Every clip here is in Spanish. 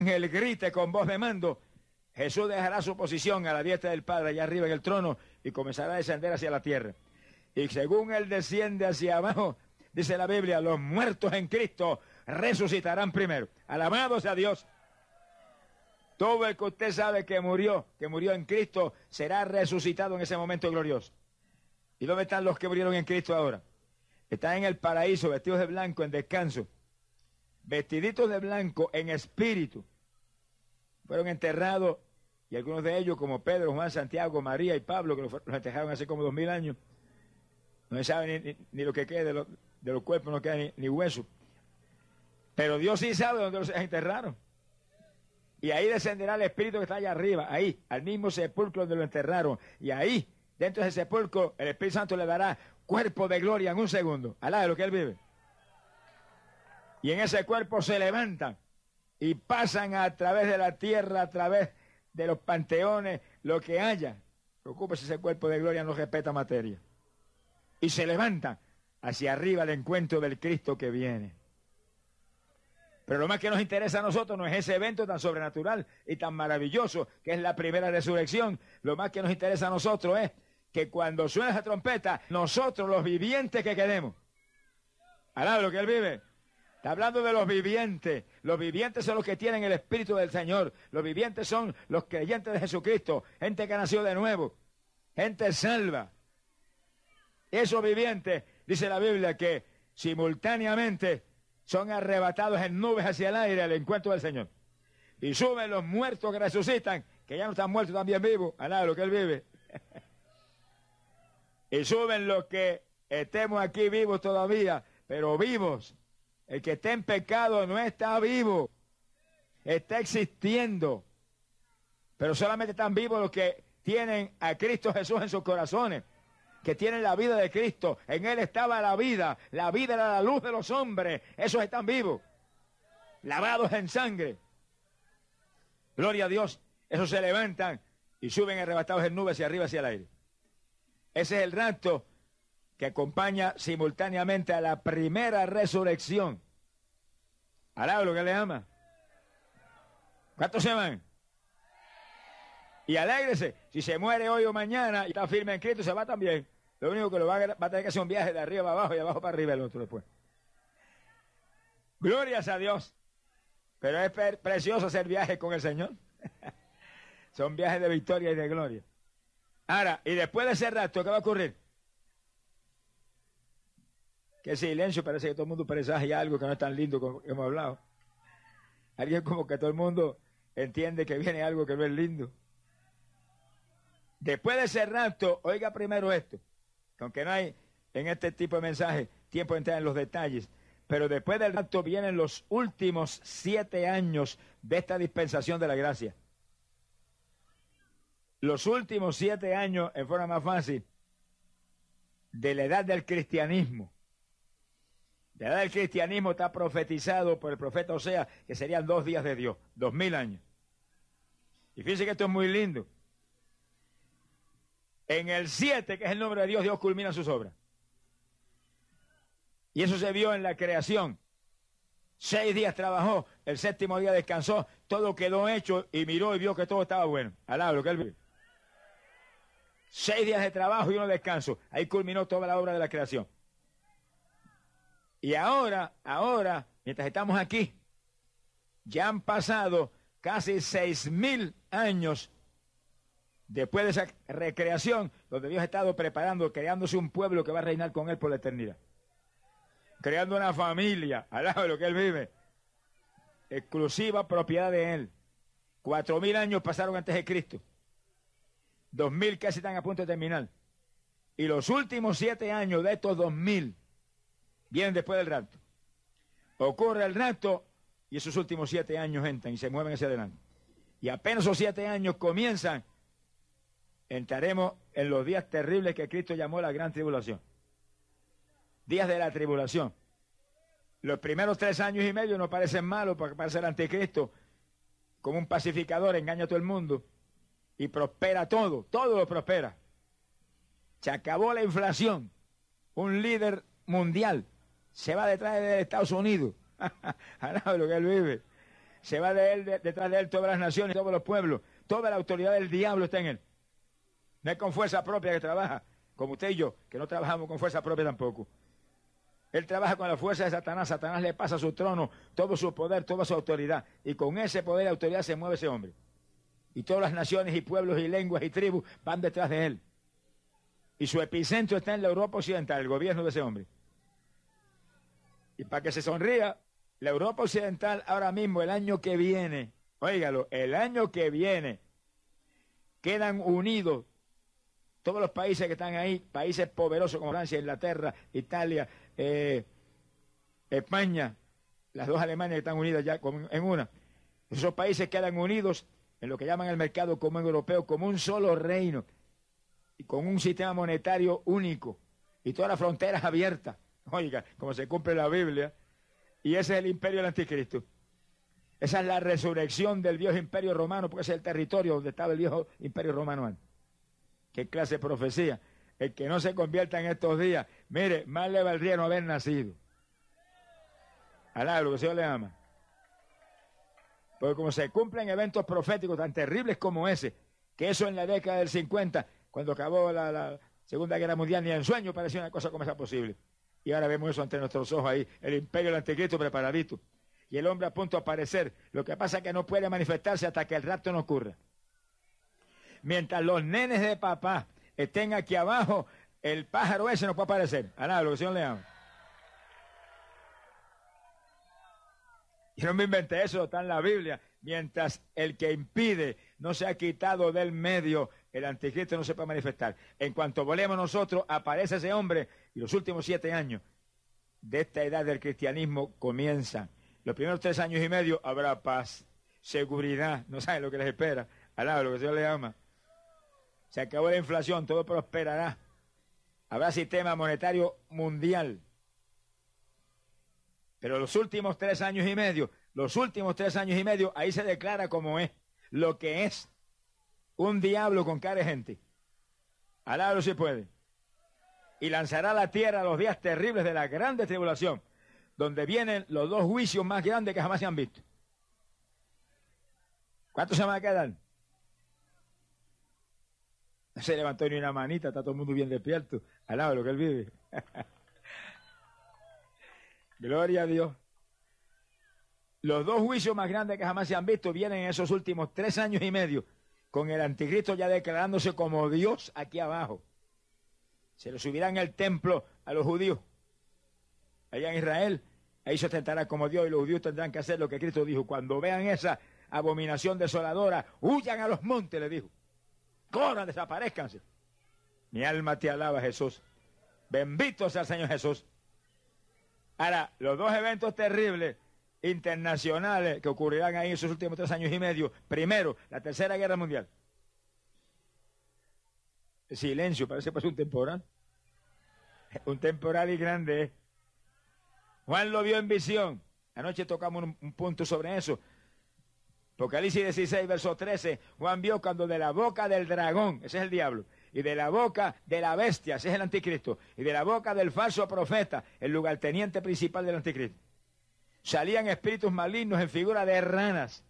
ángel grite con voz de mando, Jesús dejará su posición a la diestra del Padre allá arriba en el trono y comenzará a descender hacia la tierra. Y según Él desciende hacia abajo, dice la Biblia, los muertos en Cristo resucitarán primero. Alabado sea Dios. Todo el que usted sabe que murió en Cristo, será resucitado en ese momento glorioso. ¿Y dónde están los que murieron en Cristo ahora? Están en el paraíso, vestidos de blanco, en descanso. Vestiditos de blanco, en espíritu. Fueron enterrados, y algunos de ellos, como Pedro, Juan, Santiago, María y Pablo, que los enterraron hace como 2000 años, no se sabe ni lo que queda de los cuerpos, no queda ni hueso. Pero Dios sí sabe dónde los enterraron. Y ahí descenderá el espíritu que está allá arriba, ahí, al mismo sepulcro donde lo enterraron. Y ahí, dentro de ese sepulcro, el Espíritu Santo le dará cuerpo de gloria en un segundo. Alá de lo que Él vive. Y en ese cuerpo se levantan y pasan a través de la tierra, a través de los panteones, lo que haya. Preocúpese, ese cuerpo de gloria no respeta materia. Y se levantan hacia arriba al encuentro del Cristo que viene. Pero lo más que nos interesa a nosotros no es ese evento tan sobrenatural y tan maravilloso que es la primera resurrección. Lo más que nos interesa a nosotros es que cuando suene esa trompeta, nosotros los vivientes que quedemos. Alá lo que Él vive. Está hablando de los vivientes. Los vivientes son los que tienen el Espíritu del Señor. Los vivientes son los creyentes de Jesucristo. Gente que nació de nuevo. Gente salva. Esos vivientes, dice la Biblia, que simultáneamente son arrebatados en nubes hacia el aire al encuentro del Señor. Y suben los muertos que resucitan, que ya no están muertos, también vivos. Alá lo que Él vive. Y suben los que estemos aquí vivos todavía, pero vivos. El que esté en pecado no está vivo, está existiendo. Pero solamente están vivos los que tienen a Cristo Jesús en sus corazones, que tienen la vida de Cristo. En Él estaba la vida era la luz de los hombres. Esos están vivos, lavados en sangre. Gloria a Dios. Esos se levantan y suben arrebatados en nubes hacia arriba, hacia el aire. Ese es el rapto que acompaña simultáneamente a la primera resurrección. Alá lo que le ama. ¿Cuántos se van? Y alégrese, si se muere hoy o mañana y está firme en Cristo, se va también. Lo único que lo va a tener que hacer un viaje de arriba para abajo y abajo para arriba el otro después. Glorias a Dios. Pero es precioso hacer viajes con el Señor. Son viajes de victoria y de gloria. Ahora, y después de ese rato, ¿qué va a ocurrir? Qué silencio, parece que todo el mundo presagia algo que no es tan lindo como hemos hablado. Alguien como que todo el mundo entiende que viene algo que no es lindo. Después de ese rapto, oiga primero esto, que aunque no hay en este tipo de mensaje tiempo de entrar en los detalles, pero después del rapto vienen los últimos 7 años de esta dispensación de la gracia. Los últimos 7 años, en forma más fácil, de la edad del cristianismo. La edad del cristianismo está profetizado por el profeta Oseas, que serían 2 días de Dios, 2000 años. Y fíjense que esto es muy lindo. En el 7, que es el nombre de Dios, Dios culmina sus obras. Y eso se vio en la creación. 6 días trabajó, el 7º día descansó, todo quedó hecho y miró y vio que todo estaba bueno. Alá lo que Él vive. 6 días de trabajo y 1 descanso. Ahí culminó toda la obra de la creación. Y ahora, mientras estamos aquí, ya han pasado casi 6000 años después de esa recreación, donde Dios ha estado preparando, creándose un pueblo que va a reinar con Él por la eternidad. Creando una familia, al lado de lo que Él vive, exclusiva propiedad de Él. 4000 años pasaron antes de Cristo. 2000 casi están a punto de terminar. Y los últimos 7 años de estos 2000 vienen después del rapto. Ocurre el rapto y esos últimos 7 años entran y se mueven hacia adelante. Y apenas esos 7 años comienzan, entraremos en los días terribles que Cristo llamó la gran tribulación. Días de la tribulación. Los primeros 3 años y medio no parecen malos porque parece el anticristo como un pacificador, engaña a todo el mundo y prospera todo lo prospera. Se acabó la inflación. Un líder mundial se va detrás de Estados Unidos. Lo que Él vive. se va de él, detrás de él todas las naciones, todos los pueblos, toda la autoridad del diablo está en él. No es con fuerza propia que trabaja, como usted y yo, que no trabajamos con fuerza propia tampoco. Él trabaja con la fuerza de Satanás. Satanás le pasa su trono, todo su poder, toda su autoridad. Y con ese poder y autoridad se mueve ese hombre. Y todas las naciones y pueblos y lenguas y tribus van detrás de él. Y su epicentro está en la Europa Occidental, el gobierno de ese hombre. Y para que se sonría, la Europa Occidental ahora mismo, el año que viene, óigalo, el año que viene, quedan unidos todos los países que están ahí, países poderosos como Francia, Inglaterra, Italia, España, las dos Alemanias que están unidas ya en una. Esos países quedan unidos en lo que llaman el mercado común europeo como un solo reino y con un sistema monetario único y todas las fronteras abiertas. Oiga, como se cumple la Biblia. Y ese es el imperio del anticristo. Esa es la resurrección del viejo imperio romano, porque ese es el territorio donde estaba el viejo imperio romano antes. ¿Qué clase de profecía? El que no se convierta en estos días, mire, más le valdría no haber nacido. Alá, lo que el Señor le ama. Porque como se cumplen eventos proféticos tan terribles como ese, que eso en la década del 50, cuando acabó la Segunda Guerra Mundial, ni en sueño parecía una cosa como esa posible. Y ahora vemos eso ante nuestros ojos ahí, el imperio del anticristo preparadito. Y el hombre a punto de aparecer. Lo que pasa es que no puede manifestarse hasta que el rapto no ocurra. Mientras los nenes de papá estén aquí abajo, el pájaro ese no puede aparecer. Alá, lo que el Señor le ama. Yo no me inventé eso, está en la Biblia. Mientras el que impide no se ha quitado del medio, el anticristo no se puede manifestar. En cuanto volemos nosotros, aparece ese hombre y los últimos 7 años de esta edad del cristianismo comienzan. Los primeros 3 años y medio habrá paz, seguridad, no saben lo que les espera. Alá, lo que el Señor le ama. Se acabó la inflación, todo prosperará. Habrá sistema monetario mundial. Pero los últimos 3 años y medio, ahí se declara como es, lo que es un diablo con cara de gente. Alá lo si puede. Y lanzará a la tierra los días terribles de la grande tribulación, donde vienen los 2 juicios más grandes que jamás se han visto. ¿Cuántos se van a quedar? No se levantó ni una manita, está todo el mundo bien despierto. Alá lo que él vive. Gloria a Dios. Los 2 juicios más grandes que jamás se han visto vienen en esos últimos 3 años y medio, con el anticristo ya declarándose como Dios aquí abajo. Se le subirá en el templo a los judíos. Allá en Israel, ahí se ostentará como Dios y los judíos tendrán que hacer lo que Cristo dijo. Cuando vean esa abominación desoladora, huyan a los montes, le dijo. Corran, desaparezcanse. Mi alma te alaba, Jesús. Bendito sea el Señor Jesús. Ahora, los 2 eventos terribles internacionales que ocurrirán ahí en esos últimos 3 años y medio. Primero, la Tercera Guerra Mundial. El silencio, parece pues un temporal. Un temporal y grande. Juan lo vio en visión. Anoche tocamos un punto sobre eso. Apocalipsis 16, verso 13. Juan vio cuando de la boca del dragón, ese es el diablo, y de la boca de la bestia, ese es el anticristo, y de la boca del falso profeta, el lugarteniente principal del anticristo, salían espíritus malignos en figura de ranas.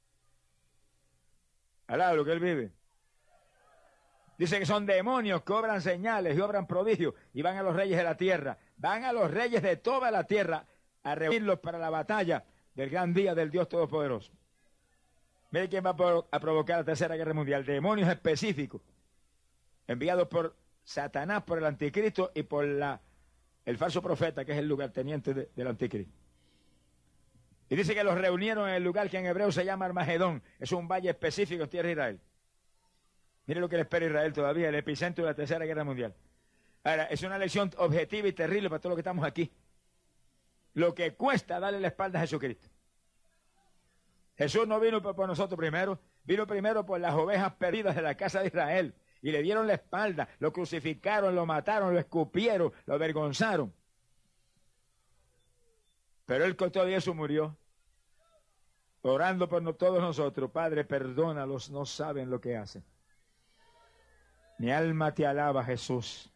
Alá, lo que él vive. Dice que son demonios que obran señales y obran prodigios y van a los reyes de la tierra. Van a los reyes de toda la tierra a reunirlos para la batalla del gran día del Dios Todopoderoso. Mire quién va a provocar la Tercera Guerra Mundial. Demonios específicos enviados por Satanás, por el anticristo y por el falso profeta, que es el lugarteniente del anticristo. Y dice que los reunieron en el lugar que en hebreo se llama Armagedón. Es un valle específico en tierra de Israel. Mire lo que le espera a Israel todavía, el epicentro de la Tercera Guerra Mundial. Ahora, es una lección objetiva y terrible para todos los que estamos aquí. Lo que cuesta darle la espalda a Jesucristo. Jesús no vino por nosotros primero, vino primero por las ovejas perdidas de la casa de Israel. Y le dieron la espalda, lo crucificaron, lo mataron, lo escupieron, lo avergonzaron. Pero él con todo eso murió, orando por todos nosotros. Padre, perdónalos, no saben lo que hacen. Mi alma te alaba, Jesús.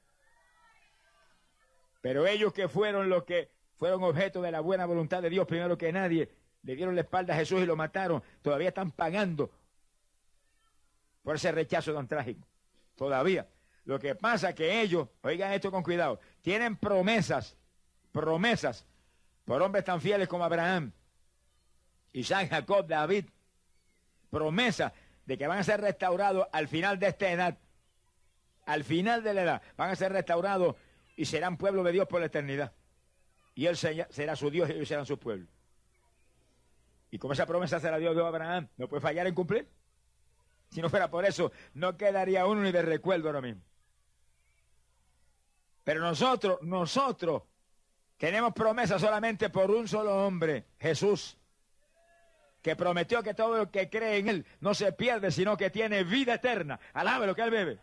Pero ellos que fueron los que fueron objeto de la buena voluntad de Dios primero que nadie, le dieron la espalda a Jesús y lo mataron, todavía están pagando por ese rechazo tan trágico. Todavía. Lo que pasa es que ellos, oigan esto con cuidado, tienen promesas por hombres tan fieles como Abraham, Isaac, Jacob, David, promesas de que van a ser restaurados al final de esta edad, al final de la edad, van a ser restaurados y serán pueblo de Dios por la eternidad. Y Él será su Dios y ellos serán su pueblo. Y como esa promesa se la dio Dios a Abraham, no puede fallar en cumplir. Si no fuera por eso, no quedaría uno ni de recuerdo ahora mismo. Pero nosotros tenemos promesa solamente por un solo hombre, Jesús, que prometió que todo el que cree en Él no se pierde, sino que tiene vida eterna. Alabe lo que Él bebe.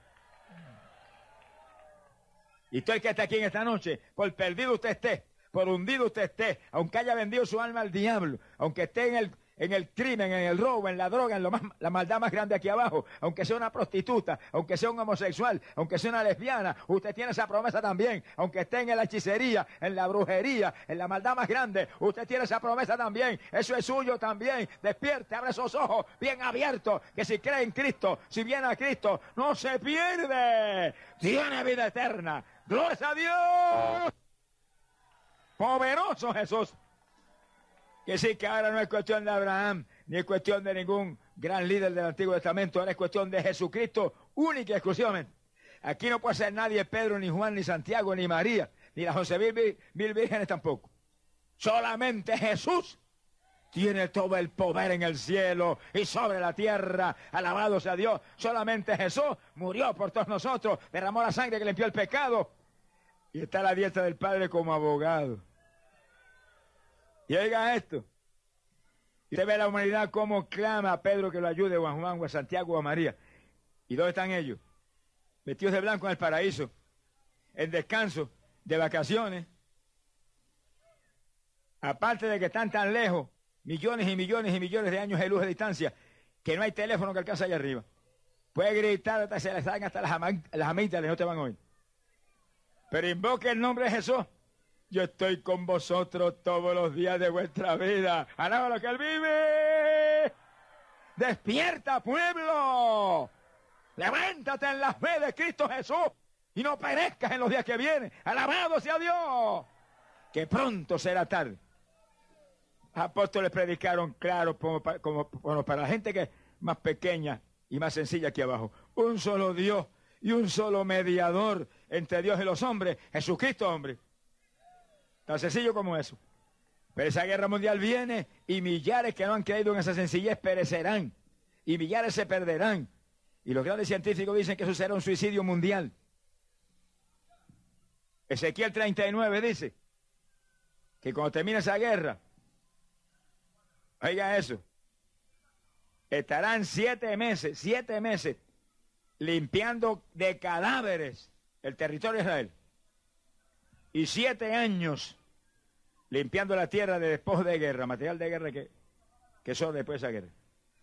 Y todo el que está aquí en esta noche, por perdido usted esté, por hundido usted esté, aunque haya vendido su alma al diablo, aunque esté en el crimen, en el robo, en la droga, la maldad más grande aquí abajo, aunque sea una prostituta, aunque sea un homosexual, aunque sea una lesbiana, usted tiene esa promesa también, aunque esté en la hechicería, en la brujería, en la maldad más grande, usted tiene esa promesa también, eso es suyo también. Despierte, abre esos ojos bien abiertos, que si cree en Cristo, si viene a Cristo, no se pierde, tiene vida eterna. ¡Gloria a Dios! ¡Poderoso Jesús! Que sí, que ahora no es cuestión de Abraham, ni es cuestión de ningún gran líder del Antiguo Testamento, ahora es cuestión de Jesucristo, única y exclusivamente. Aquí no puede ser nadie, Pedro, ni Juan, ni Santiago, ni María, ni las 11.000 vírgenes tampoco. Solamente Jesús tiene todo el poder en el cielo y sobre la tierra. Alabado sea Dios. Solamente Jesús murió por todos nosotros, derramó la sangre que limpió el pecado y está a la diestra del Padre como abogado. Y oiga esto. Y usted ve a la humanidad cómo clama a Pedro que lo ayude, o a Juan, o a Santiago, o a María. ¿Y dónde están ellos? Vestidos de blanco en el paraíso, en descanso, de vacaciones. Aparte de que están tan lejos, millones y millones y millones de años de luz de distancia, que no hay teléfono que alcance allá arriba. Puede gritar hasta que se les salgan hasta las amígdalas, no te van a oír. Pero invoque el nombre de Jesús. Yo estoy con vosotros todos los días de vuestra vida. Alaba lo que Él vive. Despierta, pueblo. Levántate en la fe de Cristo Jesús y no perezcas en los días que vienen. Alabado sea Dios. Que pronto será tarde. Los apóstoles predicaron claro como para la gente que es más pequeña y más sencilla aquí abajo. Un solo Dios y un solo mediador entre Dios y los hombres. Jesucristo, hombre. Tan sencillo como eso. Pero esa guerra mundial viene y millares que no han creído en esa sencillez perecerán. Y millares se perderán. Y los grandes científicos dicen que eso será un suicidio mundial. Ezequiel 39 dice que cuando termine esa guerra, oiga eso, estarán 7 meses limpiando de cadáveres el territorio de Israel. Y 7 años limpiando la tierra de despojos de guerra, material de guerra que son después de esa guerra.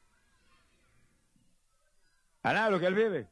A nada lo que Él vive.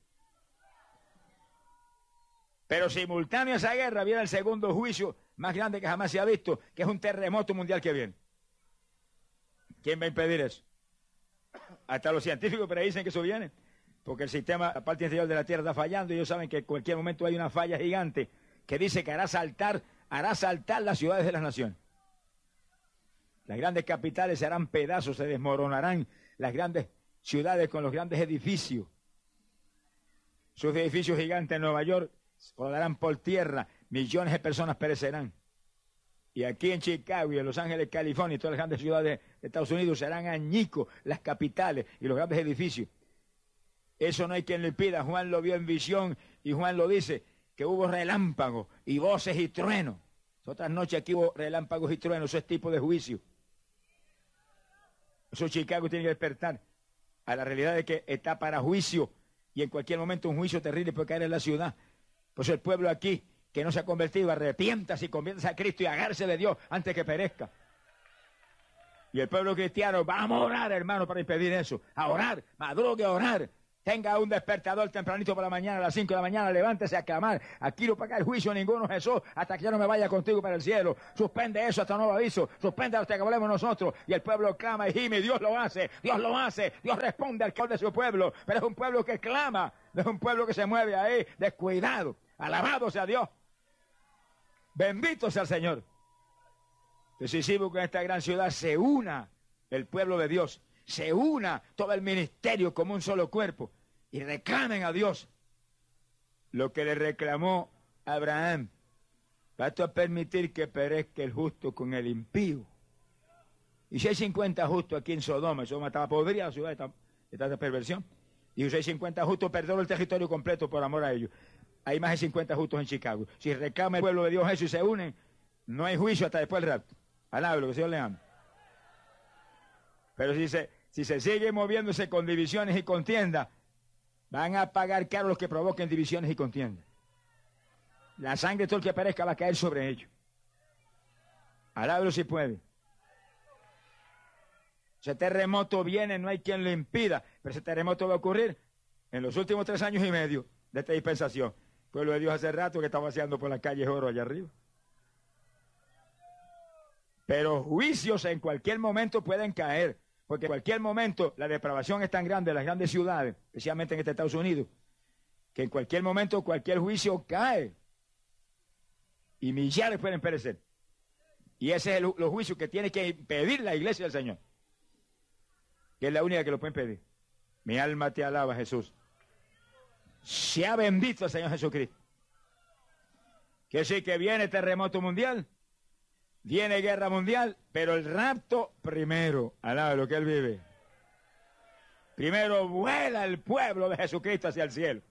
Pero simultáneo a esa guerra viene el segundo juicio más grande que jamás se ha visto, que es un terremoto mundial que viene. ¿Quién va a impedir eso? Hasta los científicos predicen que eso viene, porque el sistema, la parte interior de la tierra está fallando y ellos saben que en cualquier momento hay una falla gigante que dice que hará saltar las ciudades de las naciones. Las grandes capitales se harán pedazos, se desmoronarán las grandes ciudades con los grandes edificios. Sus edificios gigantes en Nueva York rodarán por tierra, millones de personas perecerán. Y aquí en Chicago y en Los Ángeles, California y todas las grandes ciudades de Estados Unidos serán añicos las capitales y los grandes edificios. Eso no hay quien le pida. Juan lo vio en visión y Juan lo dice, que hubo relámpagos y voces y truenos. Otras noches aquí hubo relámpagos y truenos, eso es tipo de juicio. Eso Chicago tiene que despertar a la realidad de que está para juicio y en cualquier momento un juicio terrible puede caer en la ciudad. Por eso el pueblo aquí que no se ha convertido, arrepiéntase y conviértase a Cristo y agárrese de Dios antes que perezca. Y el pueblo cristiano, vamos a orar, hermano, para impedir eso. A orar, madrugue a orar. Tenga un despertador tempranito por la mañana, a las 5 de la mañana, levántese a clamar. Aquí no paga el juicio ninguno, Jesús, hasta que yo no me vaya contigo para el cielo. Suspende eso hasta nuevo aviso. Suspende hasta que hablemos nosotros. Y el pueblo clama y gime. Dios lo hace. Dios lo hace. Dios responde al clamor de su pueblo. Pero es un pueblo que clama. No es un pueblo que se mueve ahí descuidado. Alabado sea Dios. Bendito sea el Señor. Decisivo que en esta gran ciudad se una el pueblo de Dios. Se una todo el ministerio como un solo cuerpo y reclamen a Dios lo que le reclamó Abraham. ¿Vas a permitir que perezca el justo con el impío? Y si hay 50 justos aquí en Sodoma estaba podrida la ciudad de esta perversión, y si hay 50 justos, perdón el territorio completo por amor a ellos. Hay más de 50 justos en Chicago. Si reclama el pueblo de Dios eso y se unen, no hay juicio hasta después del rapto. Alábelo, que el Señor le ama. Pero si se sigue moviéndose con divisiones y contiendas, van a pagar caro los que provoquen divisiones y contiendas. La sangre de todo el que perezca va a caer sobre ellos. Alábelo si puede. Ese terremoto viene, no hay quien lo impida, pero ese terremoto va a ocurrir en los últimos 3 años y medio de esta dispensación. El pueblo de Dios hace rato que está vaciando por las calles oro allá arriba. Pero juicios en cualquier momento pueden caer, porque en cualquier momento la depravación es tan grande en las grandes ciudades, especialmente en este Estados Unidos, que en cualquier momento cualquier juicio cae y millares pueden perecer. Y ese es los juicios que tiene que impedir la iglesia del Señor, que es la única que lo puede impedir. Mi alma te alaba, Jesús. Sea bendito el Señor Jesucristo. Que sí que viene terremoto mundial, viene guerra mundial, pero el rapto primero. Alaba lo que Él vive. Primero vuela el pueblo de Jesucristo hacia el cielo.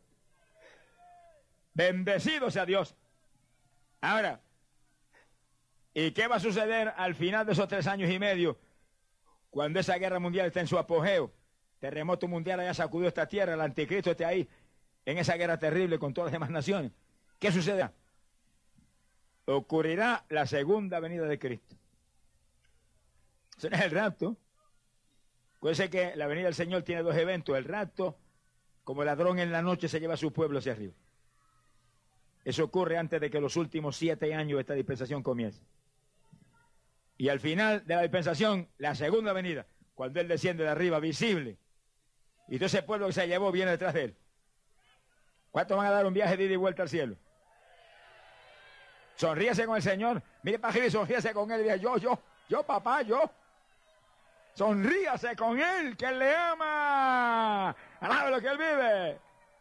Bendecido sea Dios. Ahora, ¿y qué va a suceder al final de esos 3 años y medio? Cuando esa guerra mundial esté en su apogeo, terremoto mundial haya sacudido esta tierra, el anticristo esté ahí, en esa guerra terrible con todas las demás naciones. ¿Qué sucederá? Ocurrirá la segunda venida de Cristo. Ese no es el rapto. Acuérdense que la venida del Señor tiene 2 eventos. El rapto, como ladrón en la noche, se lleva a su pueblo hacia arriba. Eso ocurre antes de que los últimos 7 años de esta dispensación comience. Y al final de la dispensación, la segunda venida, cuando Él desciende de arriba, visible. Y todo ese pueblo que se llevó viene detrás de Él. ¿Cuántos van a dar un viaje de ida y vuelta al cielo? Sonríase con el Señor. Mire para arriba y sonríase con Él. Y diga, yo, papá, yo. Sonríase con Él, que Él le ama. Alabe lo que Él vive.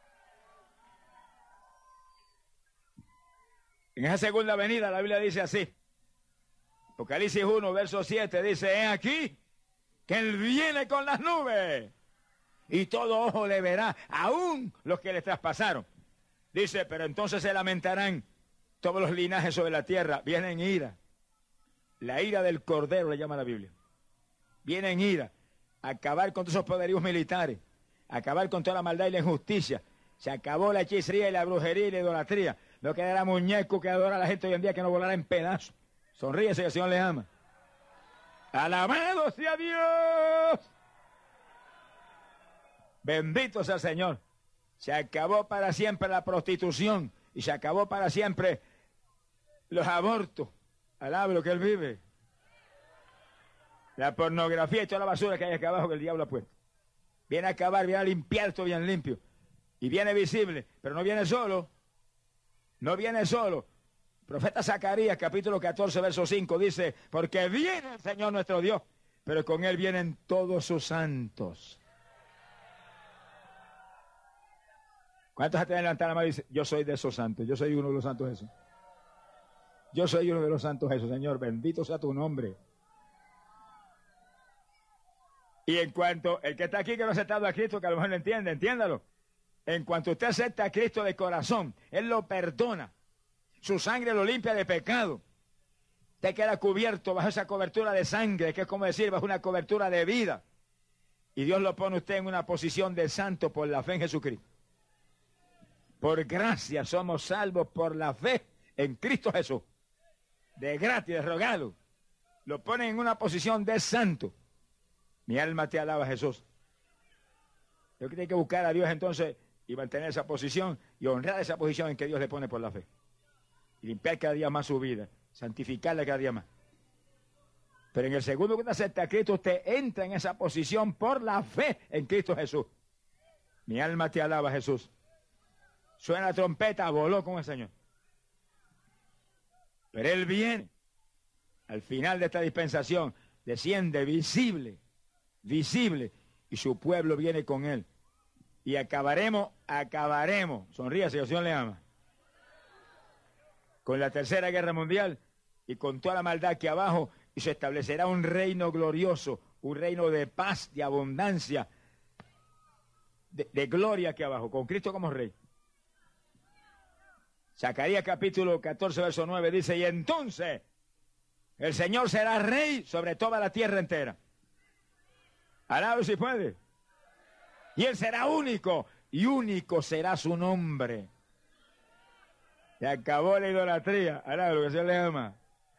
En esa segunda venida la Biblia dice así. Apocalipsis 1, verso 7 dice, he aquí que Él viene con las nubes y todo ojo le verá, aún los que le traspasaron. Dice, pero entonces se lamentarán todos los linajes sobre la tierra. Viene en ira. La ira del Cordero le llama la Biblia. Viene en ira. Acabar con todos esos poderíos militares. Acabar con toda la maldad y la injusticia. Se acabó la hechicería y la brujería y la idolatría. No quedará muñeco que adora a la gente hoy en día que no volará en pedazos. Sonríese que el Señor le ama. Alabado sea Dios. Bendito sea el Señor. Se acabó para siempre la prostitución y se acabó para siempre los abortos. Alabe lo que Él vive. La pornografía y toda la basura que hay acá abajo que el diablo ha puesto. Viene a acabar, viene a limpiar todo bien limpio. Y viene visible, pero no viene solo. No viene solo. Profeta Zacarías, capítulo 14, verso 5, dice, porque viene el Señor nuestro Dios, pero con Él vienen todos sus santos. ¿Cuántos te levantan la mano y dicen, yo soy de esos santos, yo soy uno de los santos Jesús? Yo soy uno de los santos Jesús, Señor, bendito sea tu nombre. Y en cuanto, el que está aquí que no ha aceptado a Cristo, que a lo mejor no entiende, entiéndalo. En cuanto usted acepta a Cristo de corazón, Él lo perdona. Su sangre lo limpia de pecado. Usted queda cubierto bajo esa cobertura de sangre, que es como decir, bajo una cobertura de vida. Y Dios lo pone usted en una posición de santo por la fe en Jesucristo. Por gracia somos salvos por la fe en Cristo Jesús. De gratis, de regalo. Lo pone en una posición de santo. Mi alma te alaba, Jesús. Yo tiene que buscar a Dios entonces y mantener esa posición y honrar esa posición en que Dios le pone por la fe. Y limpiar cada día más su vida, santificarla cada día más. Pero en el segundo que usted acepta a Cristo, usted entra en esa posición por la fe en Cristo Jesús. Mi alma te alaba, Jesús. Suena la trompeta, voló con el Señor. Pero Él viene al final de esta dispensación, desciende visible, y su pueblo viene con Él. Y acabaremos, sonríase, Dios le ama, con la tercera guerra mundial y con toda la maldad aquí abajo, y se establecerá un reino glorioso, un reino de paz, de abundancia, de gloria aquí abajo, con Cristo como Rey. Zacarías capítulo 14, verso 9 dice, y entonces el Señor será Rey sobre toda la tierra entera. Alábalo si puede. Y Él será único, y único será su nombre. Se acabó la idolatría. Alábalo, que se le ama.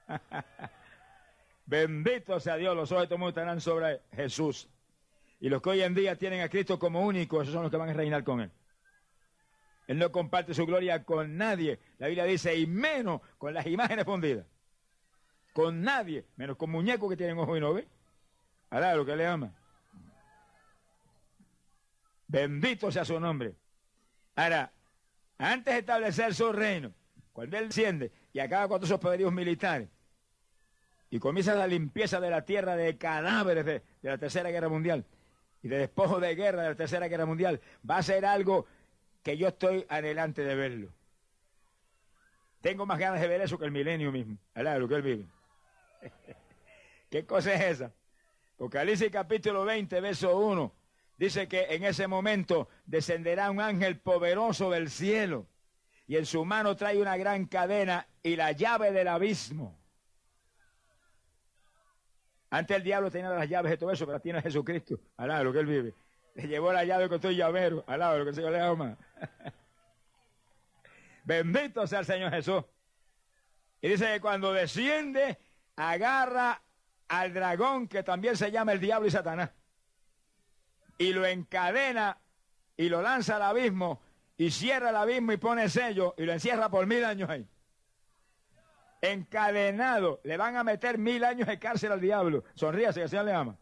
Bendito sea Dios, los ojos de todo el mundo estarán sobre Jesús. Y los que hoy en día tienen a Cristo como único, esos son los que van a reinar con Él. Él no comparte su gloria con nadie. La Biblia dice, y menos con las imágenes fundidas. Con nadie, menos con muñecos que tienen ojos y no ven. Alá, lo que le ama. Bendito sea su nombre. Ahora, antes de establecer su reino, cuando Él desciende y acaba con todos esos poderíos militares, y comienza la limpieza de la tierra de cadáveres de la Tercera Guerra Mundial, y de despojos de guerra de la Tercera Guerra Mundial, va a ser algo que yo estoy adelante de verlo. Tengo más ganas de ver eso que el milenio mismo. Alá, lo que Él vive. ¿Qué cosa es esa? Apocalipsis capítulo 20, verso 1, dice que en ese momento descenderá un ángel poderoso del cielo, y en su mano trae una gran cadena y la llave del abismo. Antes el diablo tenía las llaves de todo eso, pero las tiene Jesucristo. Alá, lo que Él vive. Le llevó la llave con todo el llavero. Alá, lo que el Señor le ama. Bendito sea el Señor Jesús. Y dice que cuando desciende, agarra al dragón, que también se llama el diablo y Satanás, y lo encadena y lo lanza al abismo, y cierra el abismo y pone sello, y lo encierra por 1000 años ahí. Encadenado. Le van a meter 1000 años de cárcel al diablo. Sonríase, que el Señor le ama.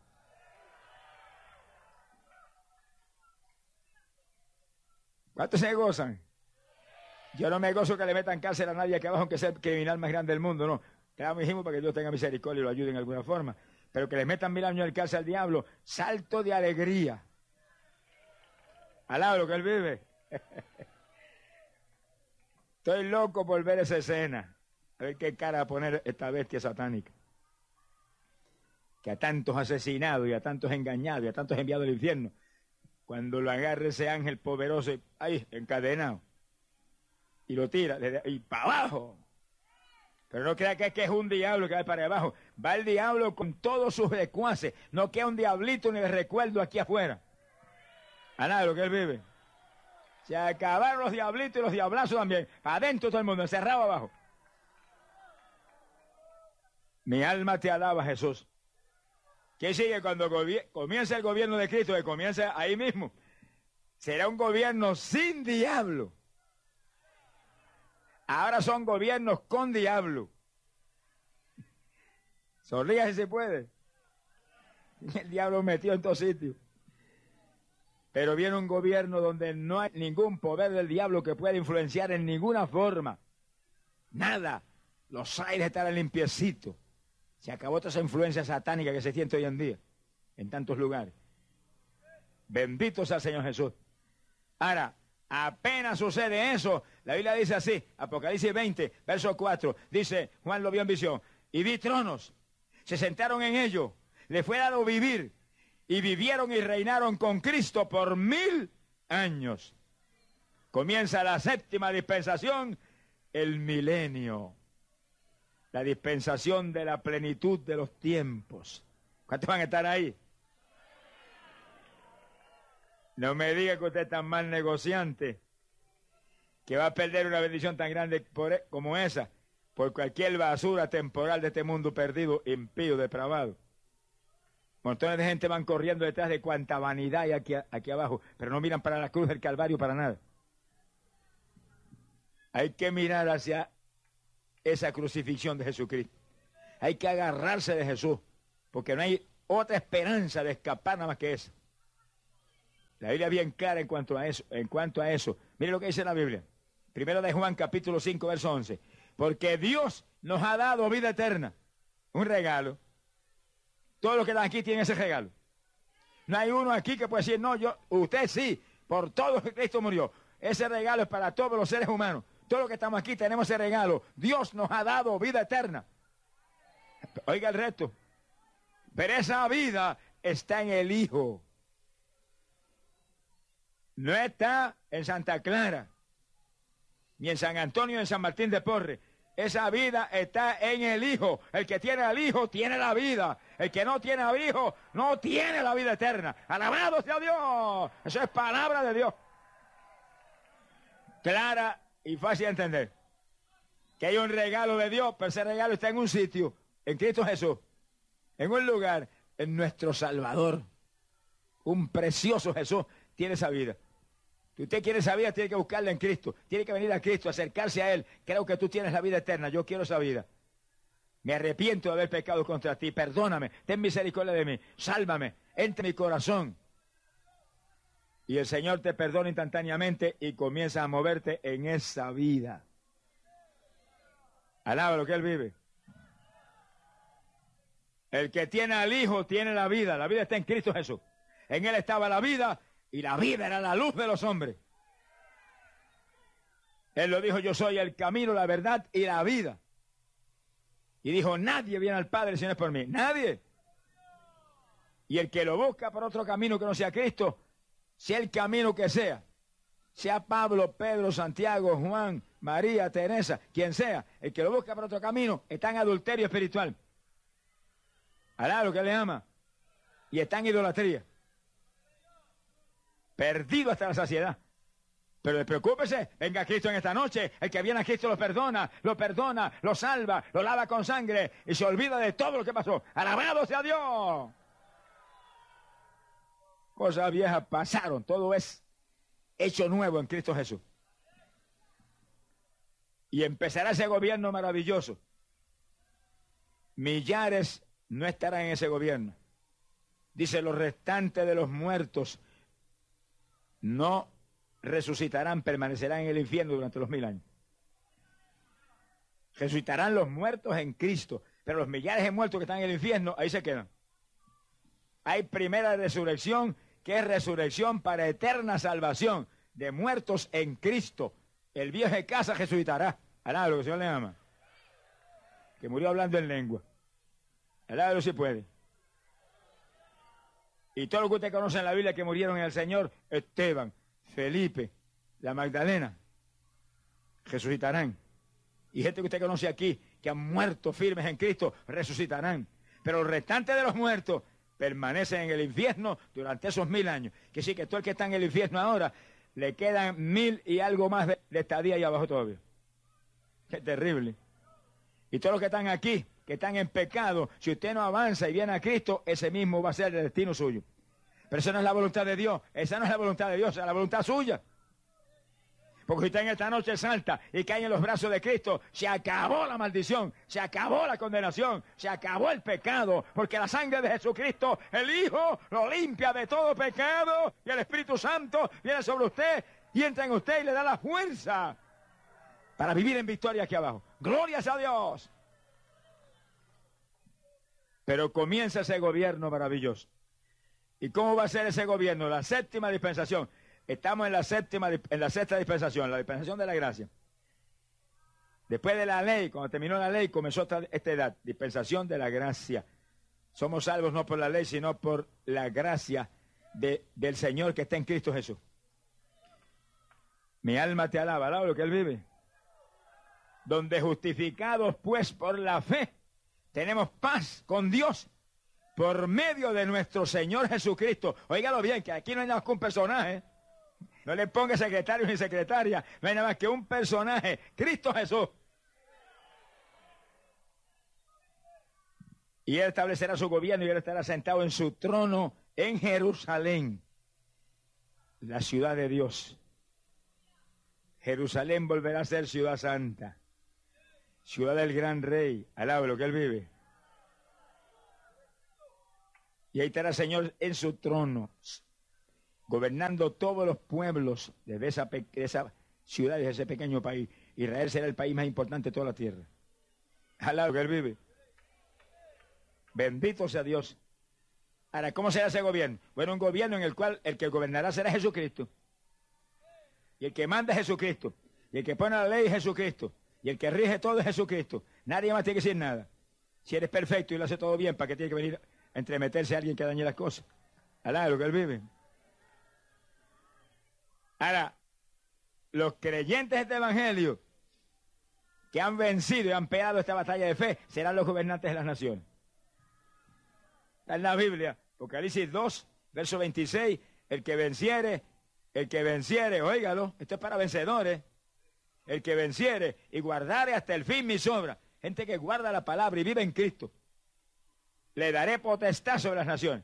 ¿Cuántos se gozan? Yo no me gozo que le metan cárcel a nadie aquí abajo, aunque sea el criminal más grande del mundo, no. Te dijimos para que Dios tenga misericordia y lo ayude en alguna forma. Pero que le metan 1000 años de cárcel al diablo, salto de alegría. Alá, lo que Él vive. Estoy loco por ver esa escena. A ver qué cara va a poner esta bestia satánica, que a tantos ha asesinado y a tantos engañado y a tantos enviado al infierno. Cuando lo agarre ese ángel poderoso, ahí, encadenado, y lo tira, y para abajo. Pero no crea que es un diablo que va para abajo. Va el diablo con todos sus secuaces. No queda un diablito ni de recuerdo aquí afuera. A nada, lo que Él vive. Se acabaron los diablitos y los diablazos también. Adentro todo el mundo, encerrado abajo. Mi alma te alaba, Jesús. ¿Qué sigue cuando comienza el gobierno de Cristo? Que comienza ahí mismo. Será un gobierno sin diablo. Ahora son gobiernos con diablo. Sonríe si se puede. El diablo metió en todos sitios. Pero viene un gobierno donde no hay ningún poder del diablo que pueda influenciar en ninguna forma. Nada. Los aires estarán limpiecitos. Se acabó toda esa influencia satánica que se siente hoy en día, en tantos lugares. Bendito sea el Señor Jesús. Ahora, apenas sucede eso, la Biblia dice así, Apocalipsis 20, verso 4, dice, Juan lo vio en visión, y vi tronos, se sentaron en ellos, le fue dado vivir, y vivieron y reinaron con Cristo por 1000 años. Comienza la séptima dispensación, el milenio. La dispensación de la plenitud de los tiempos. ¿Cuántos van a estar ahí? No me diga que usted es tan mal negociante que va a perder una bendición tan grande como esa por cualquier basura temporal de este mundo perdido, impío, depravado. Montones de gente van corriendo detrás de cuanta vanidad hay aquí abajo, pero no miran para la cruz del Calvario para nada. Hay que mirar hacia esa crucifixión de Jesucristo. Hay que agarrarse de Jesús, porque no hay otra esperanza de escapar nada más que esa. La Biblia es bien clara en cuanto a eso. Mire lo que dice la Biblia. Primero de Juan, capítulo 5, verso 11. Porque Dios nos ha dado vida eterna. Un regalo. Todos los que están aquí tienen ese regalo. No hay uno aquí que puede decir, no, usted sí, por todo lo que Cristo murió. Ese regalo es para todos los seres humanos. Todos los que estamos aquí tenemos ese regalo. Dios nos ha dado vida eterna. Oiga el resto. Pero esa vida está en el Hijo. No está en Santa Clara, ni en San Antonio, ni en San Martín de Porres. Esa vida está en el Hijo. El que tiene al Hijo tiene la vida. El que no tiene al Hijo no tiene la vida eterna. ¡Alabado sea Dios! Eso es palabra de Dios. Clara y fácil de entender. Que hay un regalo de Dios, pero ese regalo está en un sitio, en Cristo Jesús. En un lugar, en nuestro Salvador. Un precioso Jesús tiene esa vida. Si usted quiere esa vida, tiene que buscarla en Cristo. Tiene que venir a Cristo, acercarse a Él. Creo que tú tienes la vida eterna. Yo quiero esa vida. Me arrepiento de haber pecado contra ti. Perdóname. Ten misericordia de mí. Sálvame. Entra en mi corazón. Y el Señor te perdona instantáneamente y comienza a moverte en esa vida. Alaba lo que Él vive. El que tiene al Hijo tiene la vida. La vida está en Cristo Jesús. En Él estaba la vida. Y la vida era la luz de los hombres. Él lo dijo, yo soy el camino, la verdad y la vida. Y dijo, nadie viene al Padre si no es por mí. Nadie. Y el que lo busca por otro camino que no sea Cristo, sea el camino que sea Pablo, Pedro, Santiago, Juan, María, Teresa, quien sea, el que lo busca por otro camino, está en adulterio espiritual. Hará lo que le ama. Y está en idolatría. Perdido hasta la saciedad. Pero despreocúpese, venga Cristo en esta noche. El que viene a Cristo lo perdona, lo salva, lo lava con sangre y se olvida de todo lo que pasó. ¡Alabado sea Dios! Cosas viejas pasaron, todo es hecho nuevo en Cristo Jesús. Y empezará ese gobierno maravilloso. Millares no estarán en ese gobierno. Dice, los restantes de los muertos no resucitarán, permanecerán en el infierno durante los 1000 años. Resucitarán los muertos en Cristo, pero los millares de muertos que están en el infierno, ahí se quedan. Hay primera resurrección, que es resurrección para eterna salvación de muertos en Cristo. El viejo de casa resucitará. Alá, lo que el Señor le ama. Que murió hablando en lengua. Alá, si puede. Y todo lo que usted conoce en la Biblia que murieron en el Señor, Esteban, Felipe, la Magdalena, resucitarán. Y gente que usted conoce aquí, que han muerto firmes en Cristo, resucitarán. Pero los restantes de los muertos permanecen en el infierno durante esos 1000 años. Que sí, que todo el que está en el infierno ahora, le quedan 1000 y algo más de estadía ahí abajo todavía. Qué terrible. Y todos los que están aquí, que están en pecado, si usted no avanza y viene a Cristo, ese mismo va a ser el destino suyo. Pero esa no es la voluntad de Dios, esa no es la voluntad de Dios, esa es la voluntad suya. Porque si usted en esta noche salta y cae en los brazos de Cristo, se acabó la maldición, se acabó la condenación, se acabó el pecado, porque la sangre de Jesucristo, el Hijo, lo limpia de todo pecado, y el Espíritu Santo viene sobre usted y entra en usted y le da la fuerza para vivir en victoria aquí abajo. ¡Glorias a Dios! Pero comienza ese gobierno maravilloso. ¿Y cómo va a ser ese gobierno? La séptima dispensación. Estamos en la sexta dispensación, la dispensación de la gracia. Después de la ley, cuando terminó la ley, comenzó esta edad, dispensación de la gracia. Somos salvos no por la ley, sino por la gracia del Señor que está en Cristo Jesús. Mi alma te alaba, alaba lo que Él vive. Donde justificados pues por la fe, tenemos paz con Dios por medio de nuestro Señor Jesucristo. Óigalo bien, que aquí no hay nada más que un personaje. No le ponga secretario ni secretaria. No hay nada más que un personaje, Cristo Jesús. Y él establecerá su gobierno y él estará sentado en su trono en Jerusalén, la ciudad de Dios. Jerusalén volverá a ser ciudad santa, ciudad del gran rey, alaba lo que él vive. Y ahí estará el Señor en su trono, gobernando todos los pueblos de esa ciudad, de ese pequeño país. Israel será el país más importante de toda la tierra. Alaba lo que él vive. Bendito sea Dios. Ahora, ¿cómo será ese gobierno? Bueno, un gobierno en el cual el que gobernará será Jesucristo. Y el que manda es Jesucristo. Y el que pone la ley es Jesucristo. Y el que rige todo es Jesucristo. Nadie más tiene que decir nada. Si eres perfecto y lo hace todo bien, ¿para qué tiene que venir a entremeterse a alguien que dañe las cosas? Alá, lo que él vive. Ahora, los creyentes de este evangelio que han vencido y han peleado esta batalla de fe serán los gobernantes de las naciones. Está en la Biblia, Apocalipsis 2, verso 26, el que venciere, óigalo, esto es para vencedores, el que venciere y guardare hasta el fin mis obras, gente que guarda la palabra y vive en Cristo, le daré potestad sobre las naciones.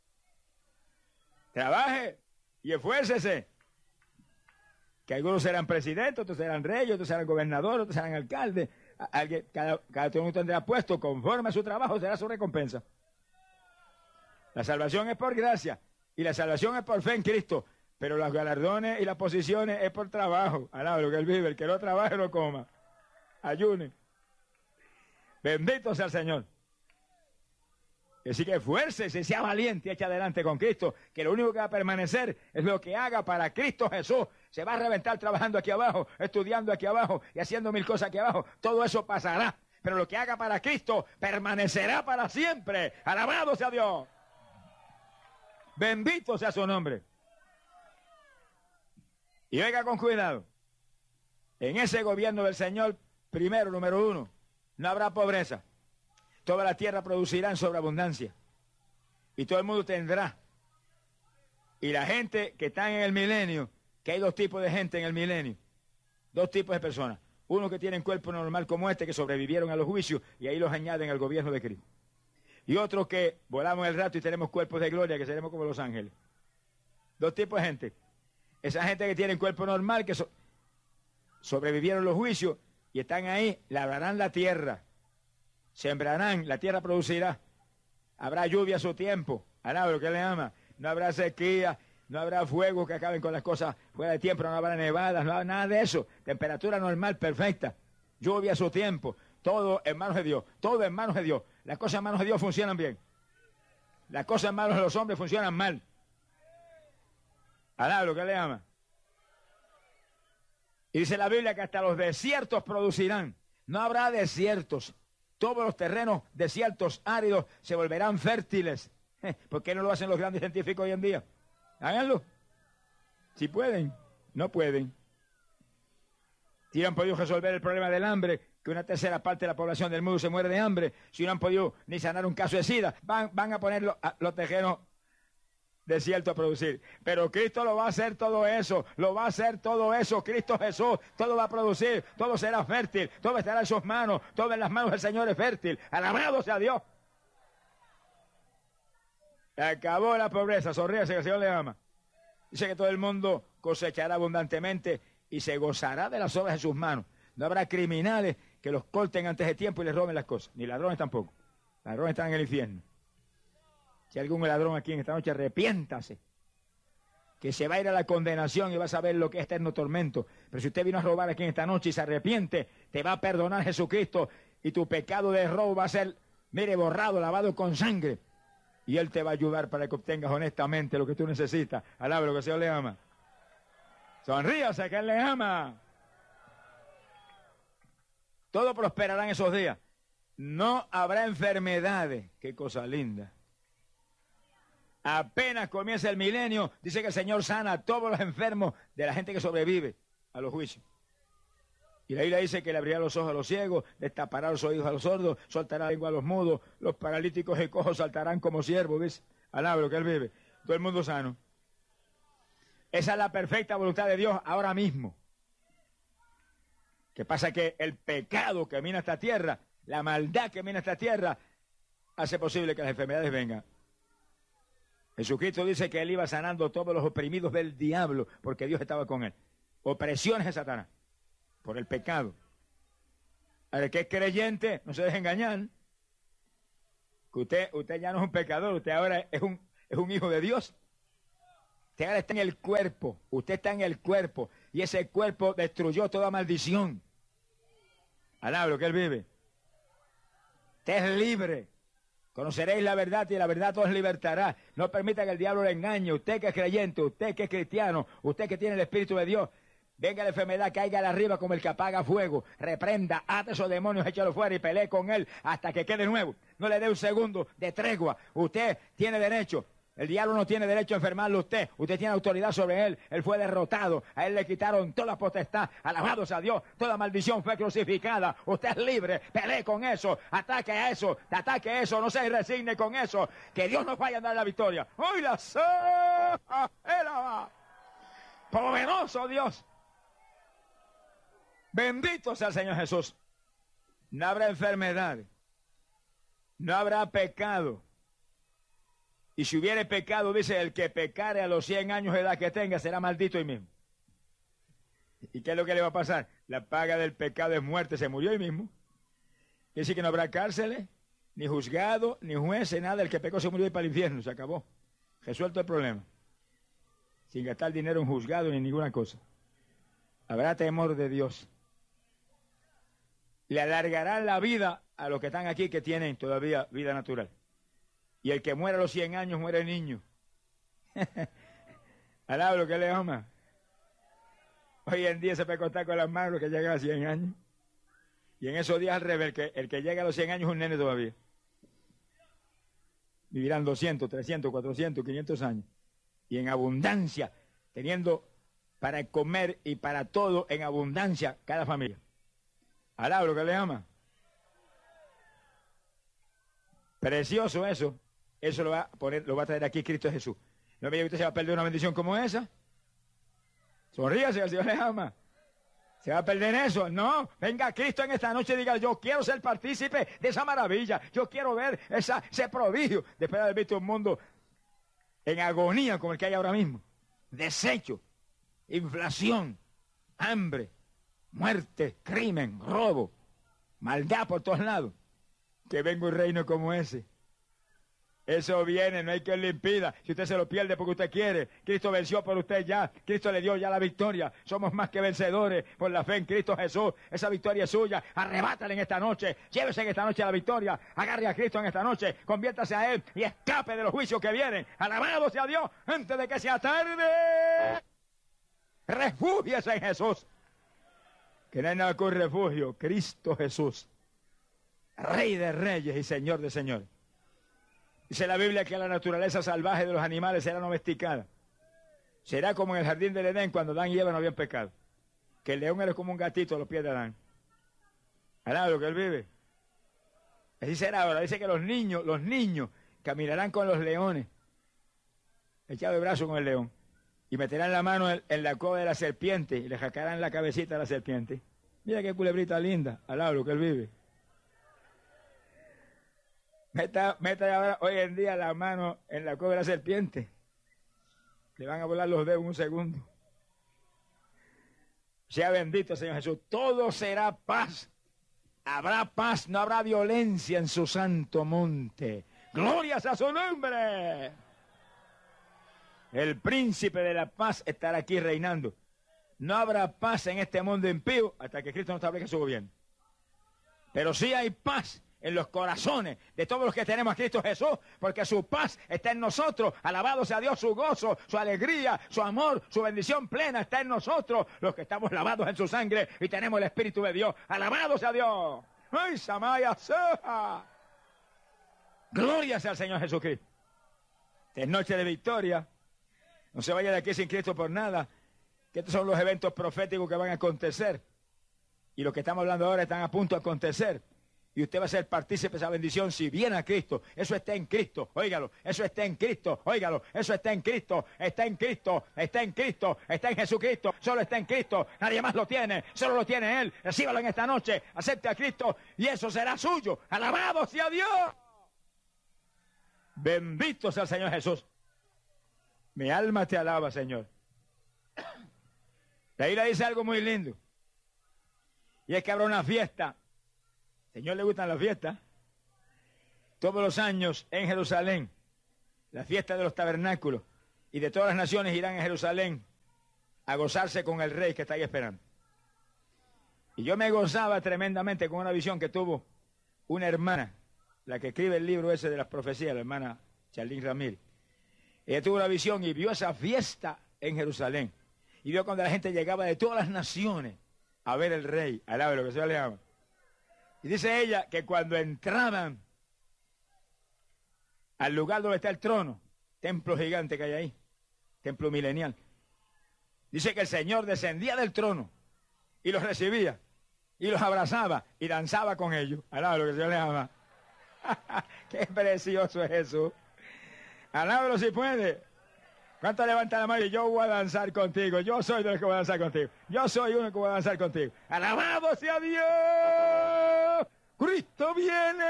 Trabaje y esfuércese, que algunos serán presidentes, otros serán reyes, otros serán gobernadores, otros serán alcaldes, cada uno tendrá puesto conforme a su trabajo, será su recompensa. La salvación es por gracia y la salvación es por fe en Cristo, pero los galardones y las posiciones es por trabajo. Alaba lo que él vive, el que no trabaje no coma, ayune. Bendito sea el Señor. Así que esfuércese, sea valiente, echa adelante con Cristo, que lo único que va a permanecer es lo que haga para Cristo Jesús. Se va a reventar trabajando aquí abajo, estudiando aquí abajo y haciendo mil cosas aquí abajo. Todo eso pasará, pero lo que haga para Cristo permanecerá para siempre. Alabado sea Dios. Bendito sea su nombre. Y oiga con cuidado. En ese gobierno del Señor, primero, número uno, no habrá pobreza. Toda la tierra producirá en sobreabundancia. Y todo el mundo tendrá. Y la gente que está en el milenio, que hay dos tipos de gente en el milenio. Dos tipos de personas. Uno que tienen cuerpo normal como este, que sobrevivieron a los juicios, y ahí los añaden al gobierno de Cristo. Y otros que volamos el rato y tenemos cuerpos de gloria, que seremos como los ángeles. Dos tipos de gente. Esa gente que tiene cuerpo normal, que sobrevivieron los juicios y están ahí, labrarán la tierra, sembrarán, la tierra producirá, habrá lluvia a su tiempo, hará lo que le ama, no habrá sequía, no habrá fuego que acaben con las cosas fuera de tiempo, no habrá nevadas, no habrá nada de eso, temperatura normal, perfecta, lluvia a su tiempo, todo en manos de Dios, todo en manos de Dios. Las cosas en manos de Dios funcionan bien. Las cosas en manos de los hombres funcionan mal. Alá lo que le ama. Y dice la Biblia que hasta los desiertos producirán. No habrá desiertos. Todos los terrenos desiertos, áridos, se volverán fértiles. ¿Por qué no lo hacen los grandes científicos hoy en día? Háganlo. Si pueden, no pueden. Si no han podido resolver el problema del hambre, que una tercera parte de la población del mundo se muere de hambre, si no han podido ni sanar un caso de SIDA, van a poner los terrenos desiertos a producir. Pero Cristo lo va a hacer todo eso, Cristo Jesús, todo va a producir, todo será fértil, todo estará en sus manos, todo en las manos del Señor es fértil. Alabado sea Dios. Acabó la pobreza, sonríase que el Señor le ama. Dice que todo el mundo cosechará abundantemente y se gozará de las obras de sus manos. No habrá criminales que los corten antes de tiempo y les roben las cosas, ni ladrones tampoco. Ladrones están en el infierno. Si hay algún ladrón aquí en esta noche, arrepiéntase, que se va a ir a la condenación y va a saber lo que es eterno tormento. Pero si usted vino a robar aquí en esta noche y se arrepiente, te va a perdonar Jesucristo y tu pecado de robo va a ser, mire, borrado, lavado con sangre. Y Él te va a ayudar para que obtengas honestamente lo que tú necesitas. Alabe lo que el Señor le ama. Sonríase que Él le ama. Todo prosperará en esos días. No habrá enfermedades. Qué cosa linda. Apenas comienza el milenio, dice que el Señor sana a todos los enfermos de la gente que sobrevive a los juicios. Y la Biblia dice que le abrirá los ojos a los ciegos, destapará los oídos a los sordos, soltará la lengua a los mudos, los paralíticos y cojos saltarán como ciervos, ¿ves? Alaba lo que Él vive. Todo el mundo sano. Esa es la perfecta voluntad de Dios ahora mismo. Que pasa que el pecado que mina esta tierra, la maldad que mina esta tierra, hace posible que las enfermedades vengan. Jesucristo dice que Él iba sanando todos los oprimidos del diablo porque Dios estaba con Él. Opresiones de Satanás por el pecado. Al que es creyente, no se deje engañar. Que usted ya no es un pecador, usted ahora es un hijo de Dios. Usted ahora está en el cuerpo, usted está en el cuerpo y ese cuerpo destruyó toda maldición. Alablo que Él vive. Usted es libre. Conoceréis la verdad y la verdad os libertará. No permita que el diablo le engañe. Usted que es creyente, usted que es cristiano, usted que tiene el Espíritu de Dios. Venga la enfermedad, caiga de arriba como el que apaga fuego. Reprenda, ate esos demonios, échalo fuera y pelee con él hasta que quede nuevo. No le dé un segundo de tregua. Usted tiene derecho. El diablo no tiene derecho a enfermarlo a usted. Usted tiene autoridad sobre él. Él fue derrotado. A él le quitaron toda potestad. Alabados a Dios. Toda maldición fue crucificada. Usted es libre. Pelee con eso. Ataque a eso. Ataque eso. No se resigne con eso. Que Dios nos vaya a dar la victoria. ¡Hoy la poderoso Dios! Bendito sea el Señor Jesús. No habrá enfermedad. No habrá pecado. Y si hubiere pecado, dice, el que pecare a los 100 años de edad que tenga, será maldito hoy mismo. ¿Y qué es lo que le va a pasar? La paga del pecado es muerte, se murió hoy mismo. Quiere decir que no habrá cárceles, ni juzgado, ni jueces, nada. El que pecó se murió y para el infierno, se acabó. Resuelto el problema. Sin gastar dinero en juzgado ni ninguna cosa. Habrá temor de Dios. Le alargarán la vida a los que están aquí que tienen todavía vida natural. Y el que muere a los 100 años muere niño. Alaba lo que le ama. Hoy en día se puede contar con las manos que llega a 100 años. Y en esos días al revés, el que llega a los 100 años es un nene todavía. Vivirán 200, 300, 400, 500 años. Y en abundancia, teniendo para comer y para todo en abundancia cada familia. Alaba lo que le ama. Precioso eso. Eso lo va a traer aquí Cristo Jesús. ¿No me diga que usted se va a perder una bendición como esa? Sonríase, el Señor le ama. ¿Se va a perder eso? No. Venga Cristo en esta noche y diga, yo quiero ser partícipe de esa maravilla. Yo quiero ver ese prodigio. Después de haber visto un mundo en agonía como el que hay ahora mismo. Desecho, inflación, hambre, muerte, crimen, robo, maldad por todos lados. Que venga un reino como ese. Eso viene, no hay quien le impida. Si usted se lo pierde porque usted quiere, Cristo venció por usted ya. Cristo le dio ya la victoria. Somos más que vencedores por la fe en Cristo Jesús. Esa victoria es suya. Arrebátala en esta noche. Llévese en esta noche la victoria. Agarre a Cristo en esta noche. Conviértase a Él y escape de los juicios que vienen. Alabado sea Dios antes de que sea tarde. Refúgiese en Jesús. Que no hay nada con refugio. Cristo Jesús. Rey de reyes y Señor de señores. Dice la Biblia que la naturaleza salvaje de los animales será domesticada. Será como en el jardín del Edén cuando Adán y Eva no habían pecado. Que el león era como un gatito a los pies de Adán. Alaba lo que él vive. Así será ahora. Dice que los niños caminarán con los leones. Echado de brazo con el león. Y meterán la mano en la cola de la serpiente y le jacarán la cabecita a la serpiente. Mira qué culebrita linda. Alaba lo que él vive. Meta ahora, hoy en día la mano en la cola de la serpiente. Le van a volar los dedos en un segundo. Sea bendito, Señor Jesús. Todo será paz. Habrá paz, no habrá violencia en su santo monte. Glorias a su nombre. El príncipe de la paz estará aquí reinando. No habrá paz en este mundo impío hasta que Cristo no establezca su gobierno. Pero sí hay paz en los corazones de todos los que tenemos a Cristo Jesús, porque su paz está en nosotros. Alabado sea Dios, su gozo, su alegría, su amor, su bendición plena está en nosotros, los que estamos lavados en su sangre y tenemos el Espíritu de Dios. Alabado sea Dios. ¡Ay, Samaya Seja! Gloria sea al Señor Jesucristo. Es noche de victoria. No se vaya de aquí sin Cristo por nada, que estos son los eventos proféticos que van a acontecer. Y los que estamos hablando ahora están a punto de acontecer. Y usted va a ser partícipe de esa bendición si viene a Cristo. Eso está en Cristo, óigalo. Eso está en Cristo, óigalo. Eso está en Cristo, está en Cristo, está en Cristo, está en Jesucristo. Solo está en Cristo, nadie más lo tiene. Solo lo tiene Él. Recíbalo en esta noche, acepte a Cristo y eso será suyo. Alabado sea Dios. Bendito sea el Señor Jesús. Mi alma te alaba, Señor. La Biblia dice algo muy lindo. Y es que habrá una fiesta. Al Señor le gustan las fiestas. Todos los años en Jerusalén. La fiesta de los tabernáculos. Y de todas las naciones irán a Jerusalén a gozarse con el rey que está ahí esperando. Y yo me gozaba tremendamente con una visión que tuvo una hermana, la que escribe el libro ese de las profecías, la hermana Charlene Ramírez. Ella tuvo una visión y vio esa fiesta en Jerusalén. Y vio cuando la gente llegaba de todas las naciones a ver el rey, alaba lo que se le llama. Y dice ella que cuando entraban al lugar donde está el trono, templo gigante que hay ahí, templo milenial, dice que el Señor descendía del trono y los recibía y los abrazaba y danzaba con ellos. Alaba lo que se le llama. Qué precioso es eso. Alábalo si puede. ¿Cuánto levanta la mano y yo voy a danzar contigo? Yo soy de los que voy a danzar contigo. Yo soy uno que voy a danzar contigo. ¡Alabado sea Dios! ¡Cristo viene!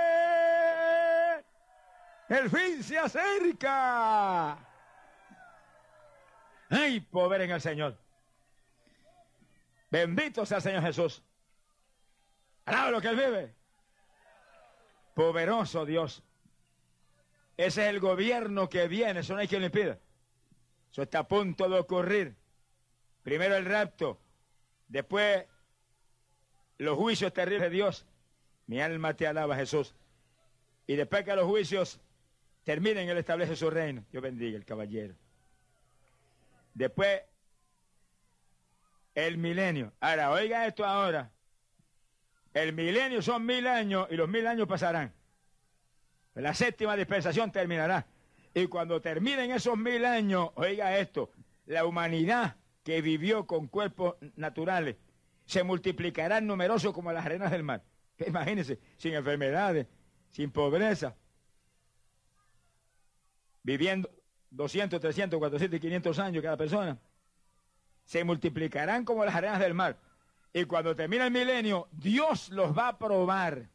¡El fin se acerca! ¡Ay, poder en el Señor! Bendito sea el Señor Jesús. ¡Alábalo que Él vive! Poderoso Dios. Ese es el gobierno que viene, eso no hay quien lo impida. Eso está a punto de ocurrir. Primero el rapto, después los juicios terribles de Dios. Mi alma te alaba, Jesús. Y después que los juicios terminen, Él establece su reino. Dios bendiga el caballero. Después el milenio. Ahora, oiga esto ahora. El milenio son 1000 años y los 1000 años pasarán. La séptima dispensación terminará. Y cuando terminen esos 1000 años, oiga esto, la humanidad que vivió con cuerpos naturales se multiplicará numeroso como las arenas del mar. Imagínense, sin enfermedades, sin pobreza, viviendo 200, 300, 400 y 500 años cada persona. Se multiplicarán como las arenas del mar. Y cuando termine el milenio, Dios los va a probar.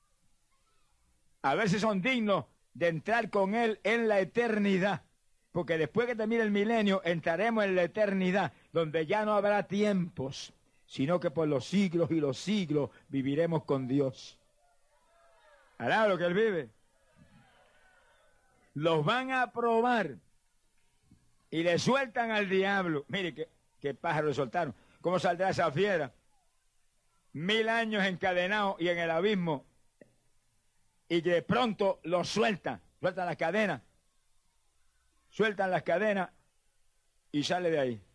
A ver si son dignos de entrar con Él en la eternidad. Porque después que termine el milenio, entraremos en la eternidad, donde ya no habrá tiempos, sino que por los siglos y los siglos viviremos con Dios. Hará lo que Él vive. Los van a probar y le sueltan al diablo. Mire qué pájaro le soltaron. ¿Cómo saldrá esa fiera? 1000 años encadenados y en el abismo. Y de pronto lo sueltan las cadenas, y sale de ahí.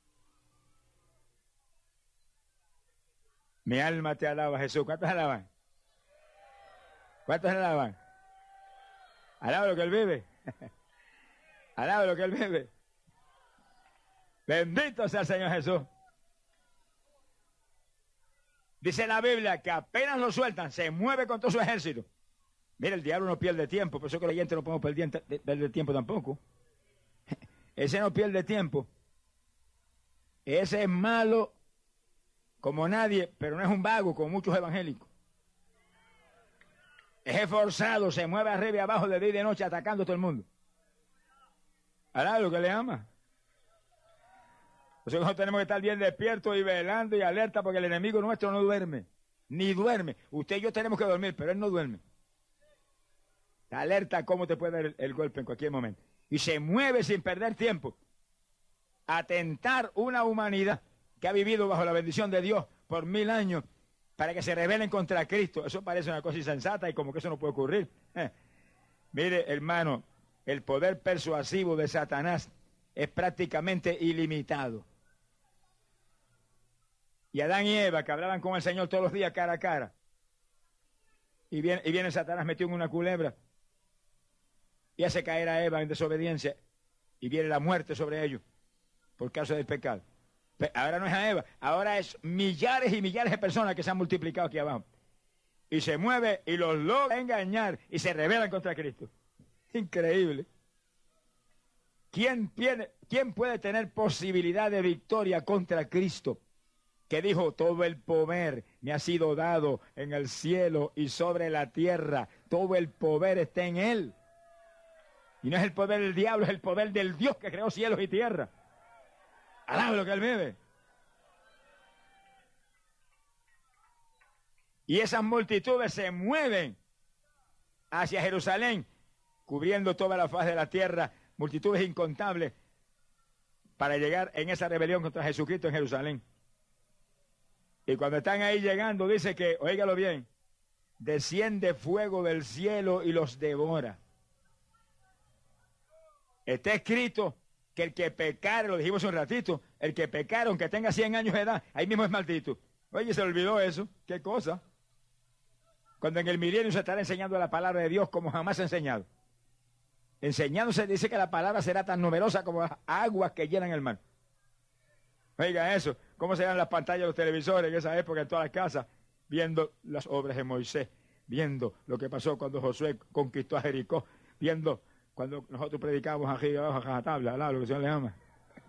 Mi alma te alaba, Jesús. ¿Cuántos alaban? ¿Cuántos alaban? Alaba lo que Él vive. Alaba lo que Él vive. Bendito sea el Señor Jesús. Dice la Biblia que apenas lo sueltan, se mueve con todo su ejército. Mira, el diablo no pierde tiempo, por eso que los creyentes no podemos perder tiempo tampoco. Ese no pierde tiempo. Ese es malo como nadie, pero no es un vago como muchos evangélicos. Es esforzado, se mueve arriba y abajo de día y de noche atacando a todo el mundo. Hará lo que le ama. Nosotros tenemos que estar bien despiertos y velando y alerta porque el enemigo nuestro no duerme, ni duerme. Usted y yo tenemos que dormir, pero él no duerme. Está alerta a cómo te puede dar el golpe en cualquier momento. Y se mueve sin perder tiempo a tentar una humanidad que ha vivido bajo la bendición de Dios por 1000 años para que se rebelen contra Cristo. Eso parece una cosa insensata y como que eso no puede ocurrir. Mire, hermano, el poder persuasivo de Satanás es prácticamente ilimitado. Y Adán y Eva, que hablaban con el Señor todos los días cara a cara, y viene Satanás metido en una culebra y hace caer a Eva en desobediencia y viene la muerte sobre ellos por causa del pecado. Pero ahora no es a Eva, ahora es millares y millares de personas que se han multiplicado aquí abajo. Y se mueve y los logra engañar y se rebelan contra Cristo. Increíble. ¿Quién puede tener posibilidad de victoria contra Cristo? Que dijo, todo el poder me ha sido dado en el cielo y sobre la tierra. Todo el poder está en Él. Y no es el poder del diablo, es el poder del Dios que creó cielos y tierra. Alaba lo que él vive. Y esas multitudes se mueven hacia Jerusalén, cubriendo toda la faz de la tierra, multitudes incontables, para llegar en esa rebelión contra Jesucristo en Jerusalén. Y cuando están ahí llegando, dice que, óigalo bien, desciende fuego del cielo y los devora. Está escrito que el que pecare, lo dijimos un ratito, el que pecare, aunque tenga 100 años de edad, ahí mismo es maldito. Oye, se olvidó eso, qué cosa. Cuando en el milenio se estará enseñando la palabra de Dios como jamás se ha enseñado. Enseñándose dice que la palabra será tan numerosa como las aguas que llenan el mar. Oiga eso, cómo serán las pantallas de los televisores en esa época en todas las casas, viendo las obras de Moisés, viendo lo que pasó cuando Josué conquistó a Jericó, viendo cuando nosotros predicamos aquí abajo a la tabla, lo que el Señor le ama.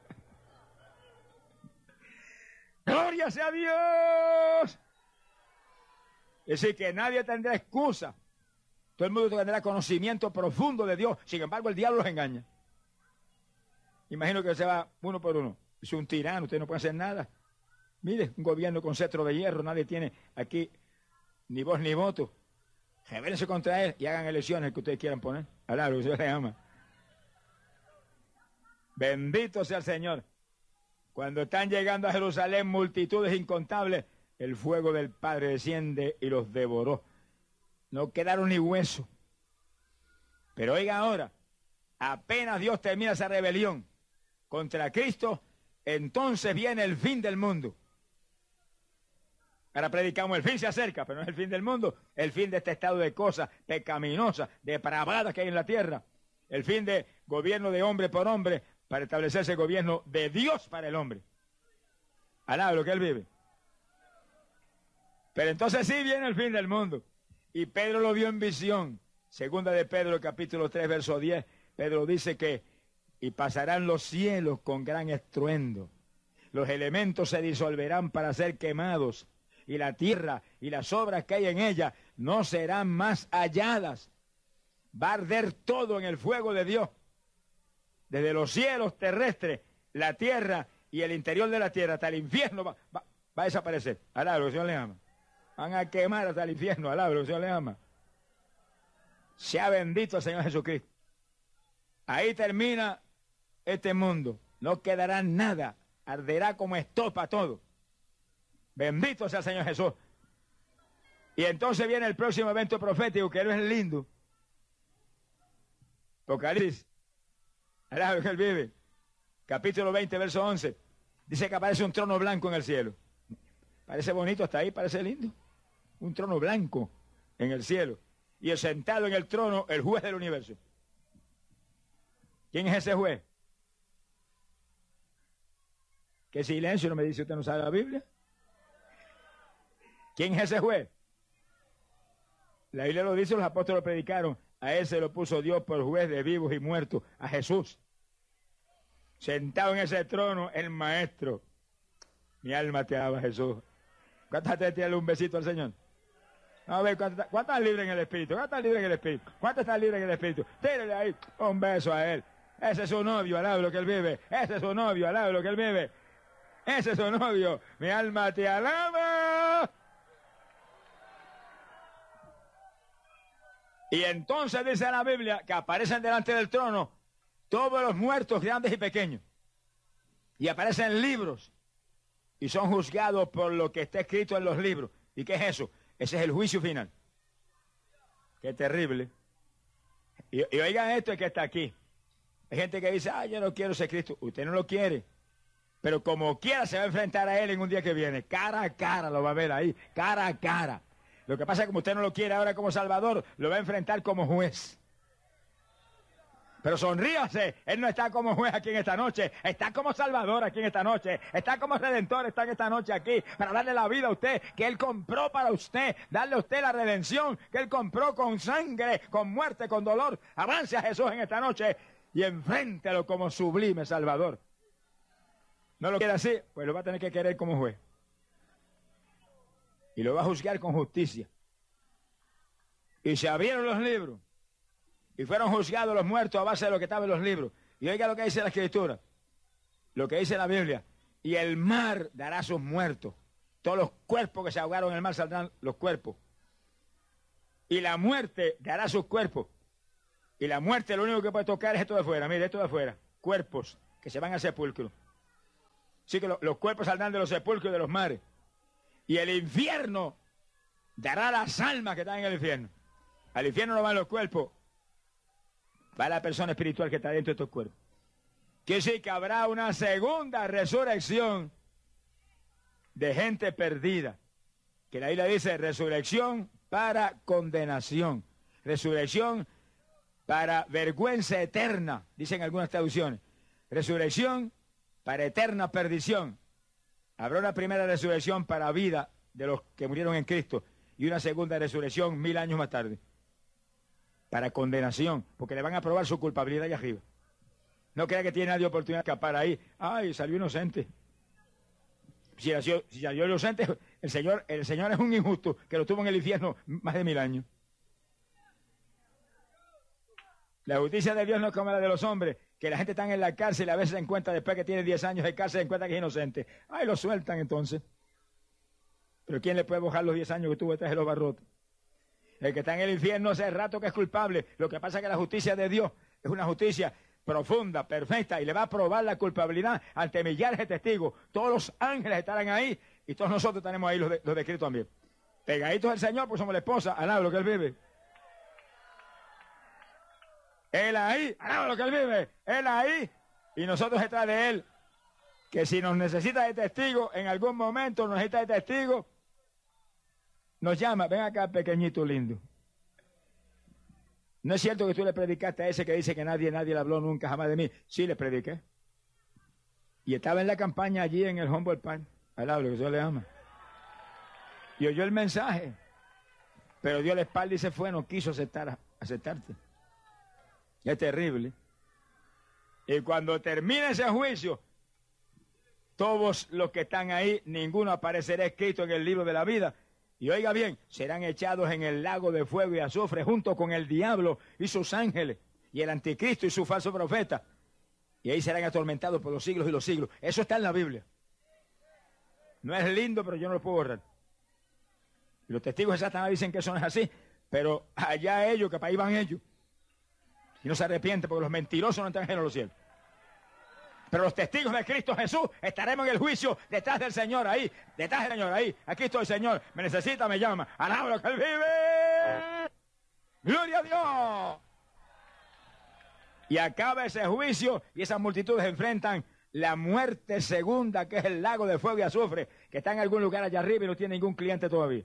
¡Gloria sea a Dios! Es decir, que nadie tendrá excusa. Todo el mundo tendrá conocimiento profundo de Dios. Sin embargo, el diablo los engaña. Imagino que se va uno por uno. Es un tirano, usted no puede hacer nada. Mire, un gobierno con cetro de hierro, nadie tiene aquí ni voz ni voto. Rebélense contra él y hagan elecciones que ustedes quieran poner. Alá, lo que Dios le ama. Bendito sea el Señor. Cuando están llegando a Jerusalén multitudes incontables, el fuego del Padre desciende y los devoró. No quedaron ni hueso. Pero oiga ahora, apenas Dios termina esa rebelión contra Cristo, entonces viene el fin del mundo. Ahora predicamos, el fin se acerca, pero no es el fin del mundo, el fin de este estado de cosas pecaminosas, depravadas que hay en la tierra, el fin de gobierno de hombre por hombre, para establecerse el gobierno de Dios para el hombre. Alá, lo que él vive. Pero entonces sí viene el fin del mundo. Y Pedro lo vio en visión. Segunda de Pedro, capítulo 3, verso 10. Pedro dice que, y pasarán los cielos con gran estruendo. Los elementos se disolverán para ser quemados. Y la tierra y las obras que hay en ella no serán más halladas. Va a arder todo en el fuego de Dios. Desde los cielos terrestres, la tierra y el interior de la tierra, hasta el infierno va a desaparecer. Alá, lo que el Señor le ama. Van a quemar hasta el infierno, alá, lo que el Señor le ama. Sea bendito el Señor Jesucristo. Ahí termina este mundo. No quedará nada. Arderá como estopa todo. Bendito sea el Señor Jesús. Y entonces viene el próximo evento profético, que no es lindo. Apocalipsis. Alá, lo que él vive. Capítulo 20, verso 11. Dice que aparece un trono blanco en el cielo. Parece bonito hasta ahí, parece lindo. Un trono blanco en el cielo. Y sentado en el trono, el juez del universo. ¿Quién es ese juez? ¿Qué silencio? ¿No me dice usted no sabe la Biblia? ¿Quién es ese juez? La Biblia lo dice, los apóstoles lo predicaron. A él se lo puso Dios por juez de vivos y muertos, a Jesús. Sentado en ese trono, el maestro. Mi alma te ama, Jesús. ¿Cuántas te tiran un besito al Señor? A ver, ¿cuántas están libres en el Espíritu? ¿Cuántas están libres en el Espíritu? ¿Cuántas están libres en el Espíritu? Tírale ahí un beso a él. Ese es su novio, alaba lo que él vive. Ese es su novio, alaba lo que él vive. Ese es su novio. Mi alma te alaba. Y entonces dice la Biblia que aparecen delante del trono todos los muertos, grandes y pequeños. Y aparecen libros. Y son juzgados por lo que está escrito en los libros. ¿Y qué es eso? Ese es el juicio final. Qué terrible. Y oigan esto, que está aquí. Hay gente que dice, yo no quiero ser Cristo. Usted no lo quiere. Pero como quiera se va a enfrentar a él en un día que viene. Cara a cara lo va a ver ahí. Cara a cara. Lo que pasa es que como usted no lo quiere ahora como Salvador, lo va a enfrentar como juez. Pero sonríase, él no está como juez aquí en esta noche, está como Salvador aquí en esta noche, está como Redentor, está en esta noche aquí, para darle la vida a usted, que él compró para usted, darle a usted la redención, que él compró con sangre, con muerte, con dolor. Avance a Jesús en esta noche y enfréntelo como sublime Salvador. ¿No lo quiere así? Pues lo va a tener que querer como juez. Y lo va a juzgar con justicia. Y se abrieron los libros. y fueron juzgados los muertos a base de lo que estaba en los libros. Y oiga lo que dice la Escritura, lo que dice la Biblia. Y el mar dará sus muertos. Todos los cuerpos que se ahogaron en el mar saldrán los cuerpos. Y la muerte dará sus cuerpos. Y la muerte lo único que puede tocar es esto de afuera. Mire, esto de afuera. Cuerpos que se van al sepulcro. Así que los cuerpos saldrán de los sepulcros y de los mares. Y el infierno dará las almas que están en el infierno. Al infierno no van los cuerpos. Va la persona espiritual que está dentro de estos cuerpos. Quiere decir que habrá una segunda resurrección de gente perdida. Que la Biblia dice resurrección para condenación. Resurrección para vergüenza eterna, dicen algunas traducciones. Resurrección para eterna perdición. Habrá una primera resurrección para vida de los que murieron en Cristo y una segunda resurrección 1000 años más tarde. Para condenación, porque le van a probar su culpabilidad allá arriba. No crea que tiene nadie oportunidad de escapar ahí. Ay, salió inocente. Si salió inocente, el Señor es un injusto que lo tuvo en el infierno más de 1000 años. La justicia de Dios no es como la de los hombres, que la gente está en la cárcel y a veces se encuentra después que tiene 10 años de cárcel, se encuentra que es inocente. Ay, lo sueltan entonces. Pero ¿quién le puede bajar los 10 años que tuvo detrás de los barrotes? El que está en el infierno hace rato que es culpable. Lo que pasa es que la justicia de Dios es una justicia profunda, perfecta, y le va a probar la culpabilidad ante millares de testigos. Todos los ángeles estarán ahí y todos nosotros estaremos ahí, los de Cristo también. Pegaditos al Señor, pues somos la esposa, alaba lo que Él vive. Él ahí, alaba lo que Él vive, Él ahí, y nosotros detrás de Él. Que si nos necesita de testigo, en algún momento nos necesita de testigo, nos llama, ven acá pequeñito lindo. ¿No es cierto que tú le predicaste a ese que dice que nadie le habló nunca jamás de mí? Sí, le prediqué. Y estaba en la campaña allí en el Humboldt Park, al lado, lo que Dios le ama. Y oyó el mensaje, pero dio la espalda y se fue, no quiso aceptarte. Es terrible. Y cuando termine ese juicio, todos los que están ahí, ninguno aparecerá escrito en el libro de la vida. Y oiga bien, serán echados en el lago de fuego y azufre junto con el diablo y sus ángeles y el anticristo y su falso profeta. Y ahí serán atormentados por los siglos y los siglos. Eso está en la Biblia. No es lindo, pero yo no lo puedo borrar. Y los testigos de Satanás dicen que eso no es así, pero allá ellos, que para ahí van ellos. Y no se arrepienten porque los mentirosos no están en los cielos. Pero los testigos de Cristo Jesús estaremos en el juicio detrás del Señor ahí, detrás del Señor ahí. Aquí estoy, Señor, me necesita, me llama. Alaba lo que Él vive. Gloria a Dios. Y acaba ese juicio y esas multitudes enfrentan la muerte segunda, que es el lago de fuego y azufre, que está en algún lugar allá arriba y no tiene ningún cliente todavía.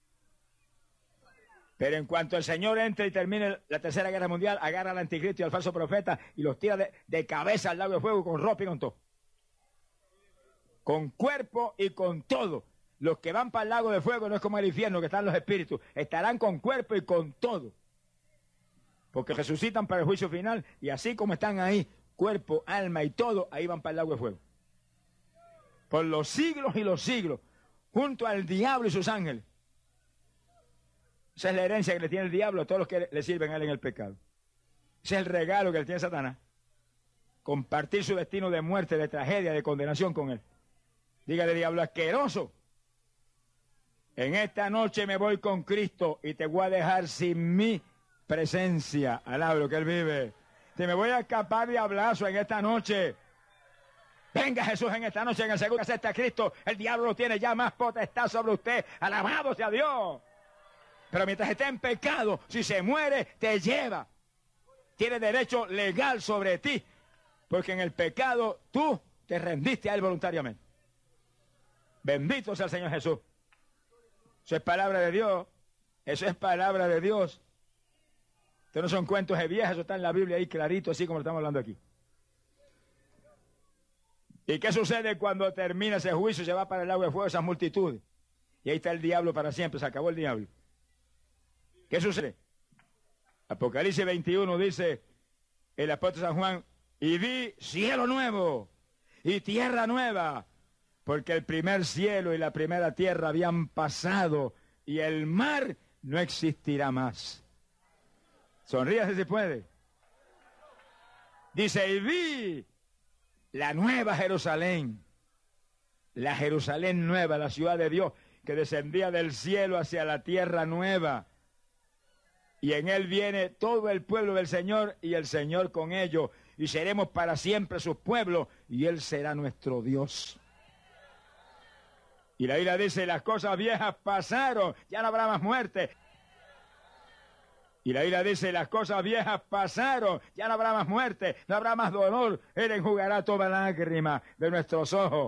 Pero en cuanto el Señor entre y termine la tercera guerra mundial, agarra al anticristo y al falso profeta y los tira de cabeza al lago de fuego con ropa y con todo. Con cuerpo y con todo. Los que van para el lago de fuego no es como el infierno, que están los espíritus. Estarán con cuerpo y con todo. Porque resucitan para el juicio final y así como están ahí, cuerpo, alma y todo, ahí van para el lago de fuego. Por los siglos y los siglos, junto al diablo y sus ángeles. Esa es la herencia que le tiene el diablo a todos los que le sirven a él en el pecado. Ese es el regalo que le tiene Satanás. Compartir su destino de muerte, de tragedia, de condenación con él. Dígale, diablo asqueroso. En esta noche me voy con Cristo y te voy a dejar sin mi presencia. Alaba lo que Él vive. Te me voy a escapar de hablazo en esta noche. Venga Jesús en esta noche, en el segundo que acepta a Cristo. El diablo no tiene ya más potestad sobre usted. Alabado sea Dios. Pero mientras esté en pecado, si se muere, te lleva. Tiene derecho legal sobre ti. Porque en el pecado tú te rendiste a Él voluntariamente. Bendito sea el Señor Jesús. Eso es palabra de Dios. Eso es palabra de Dios. Estos no son cuentos de viejas, eso está en la Biblia ahí clarito, así como lo estamos hablando aquí. ¿Y qué sucede cuando termina ese juicio? Se va para el lago de fuego esas multitudes. Y ahí está el diablo para siempre, se acabó el diablo. ¿Qué sucede? Apocalipsis 21 dice el apóstol San Juan, y vi cielo nuevo y tierra nueva, porque el primer cielo y la primera tierra habían pasado y el mar no existirá más. Sonríase si puede. Dice, y vi la nueva Jerusalén, la Jerusalén nueva, la ciudad de Dios, que descendía del cielo hacia la tierra nueva. Y en él viene todo el pueblo del Señor y el Señor con ellos. Y seremos para siempre sus pueblos y él será nuestro Dios. Y la Biblia dice, las cosas viejas pasaron, ya no habrá más muerte. Y la Biblia dice, las cosas viejas pasaron, ya no habrá más muerte, no habrá más dolor. Él enjugará toda lágrima de nuestros ojos.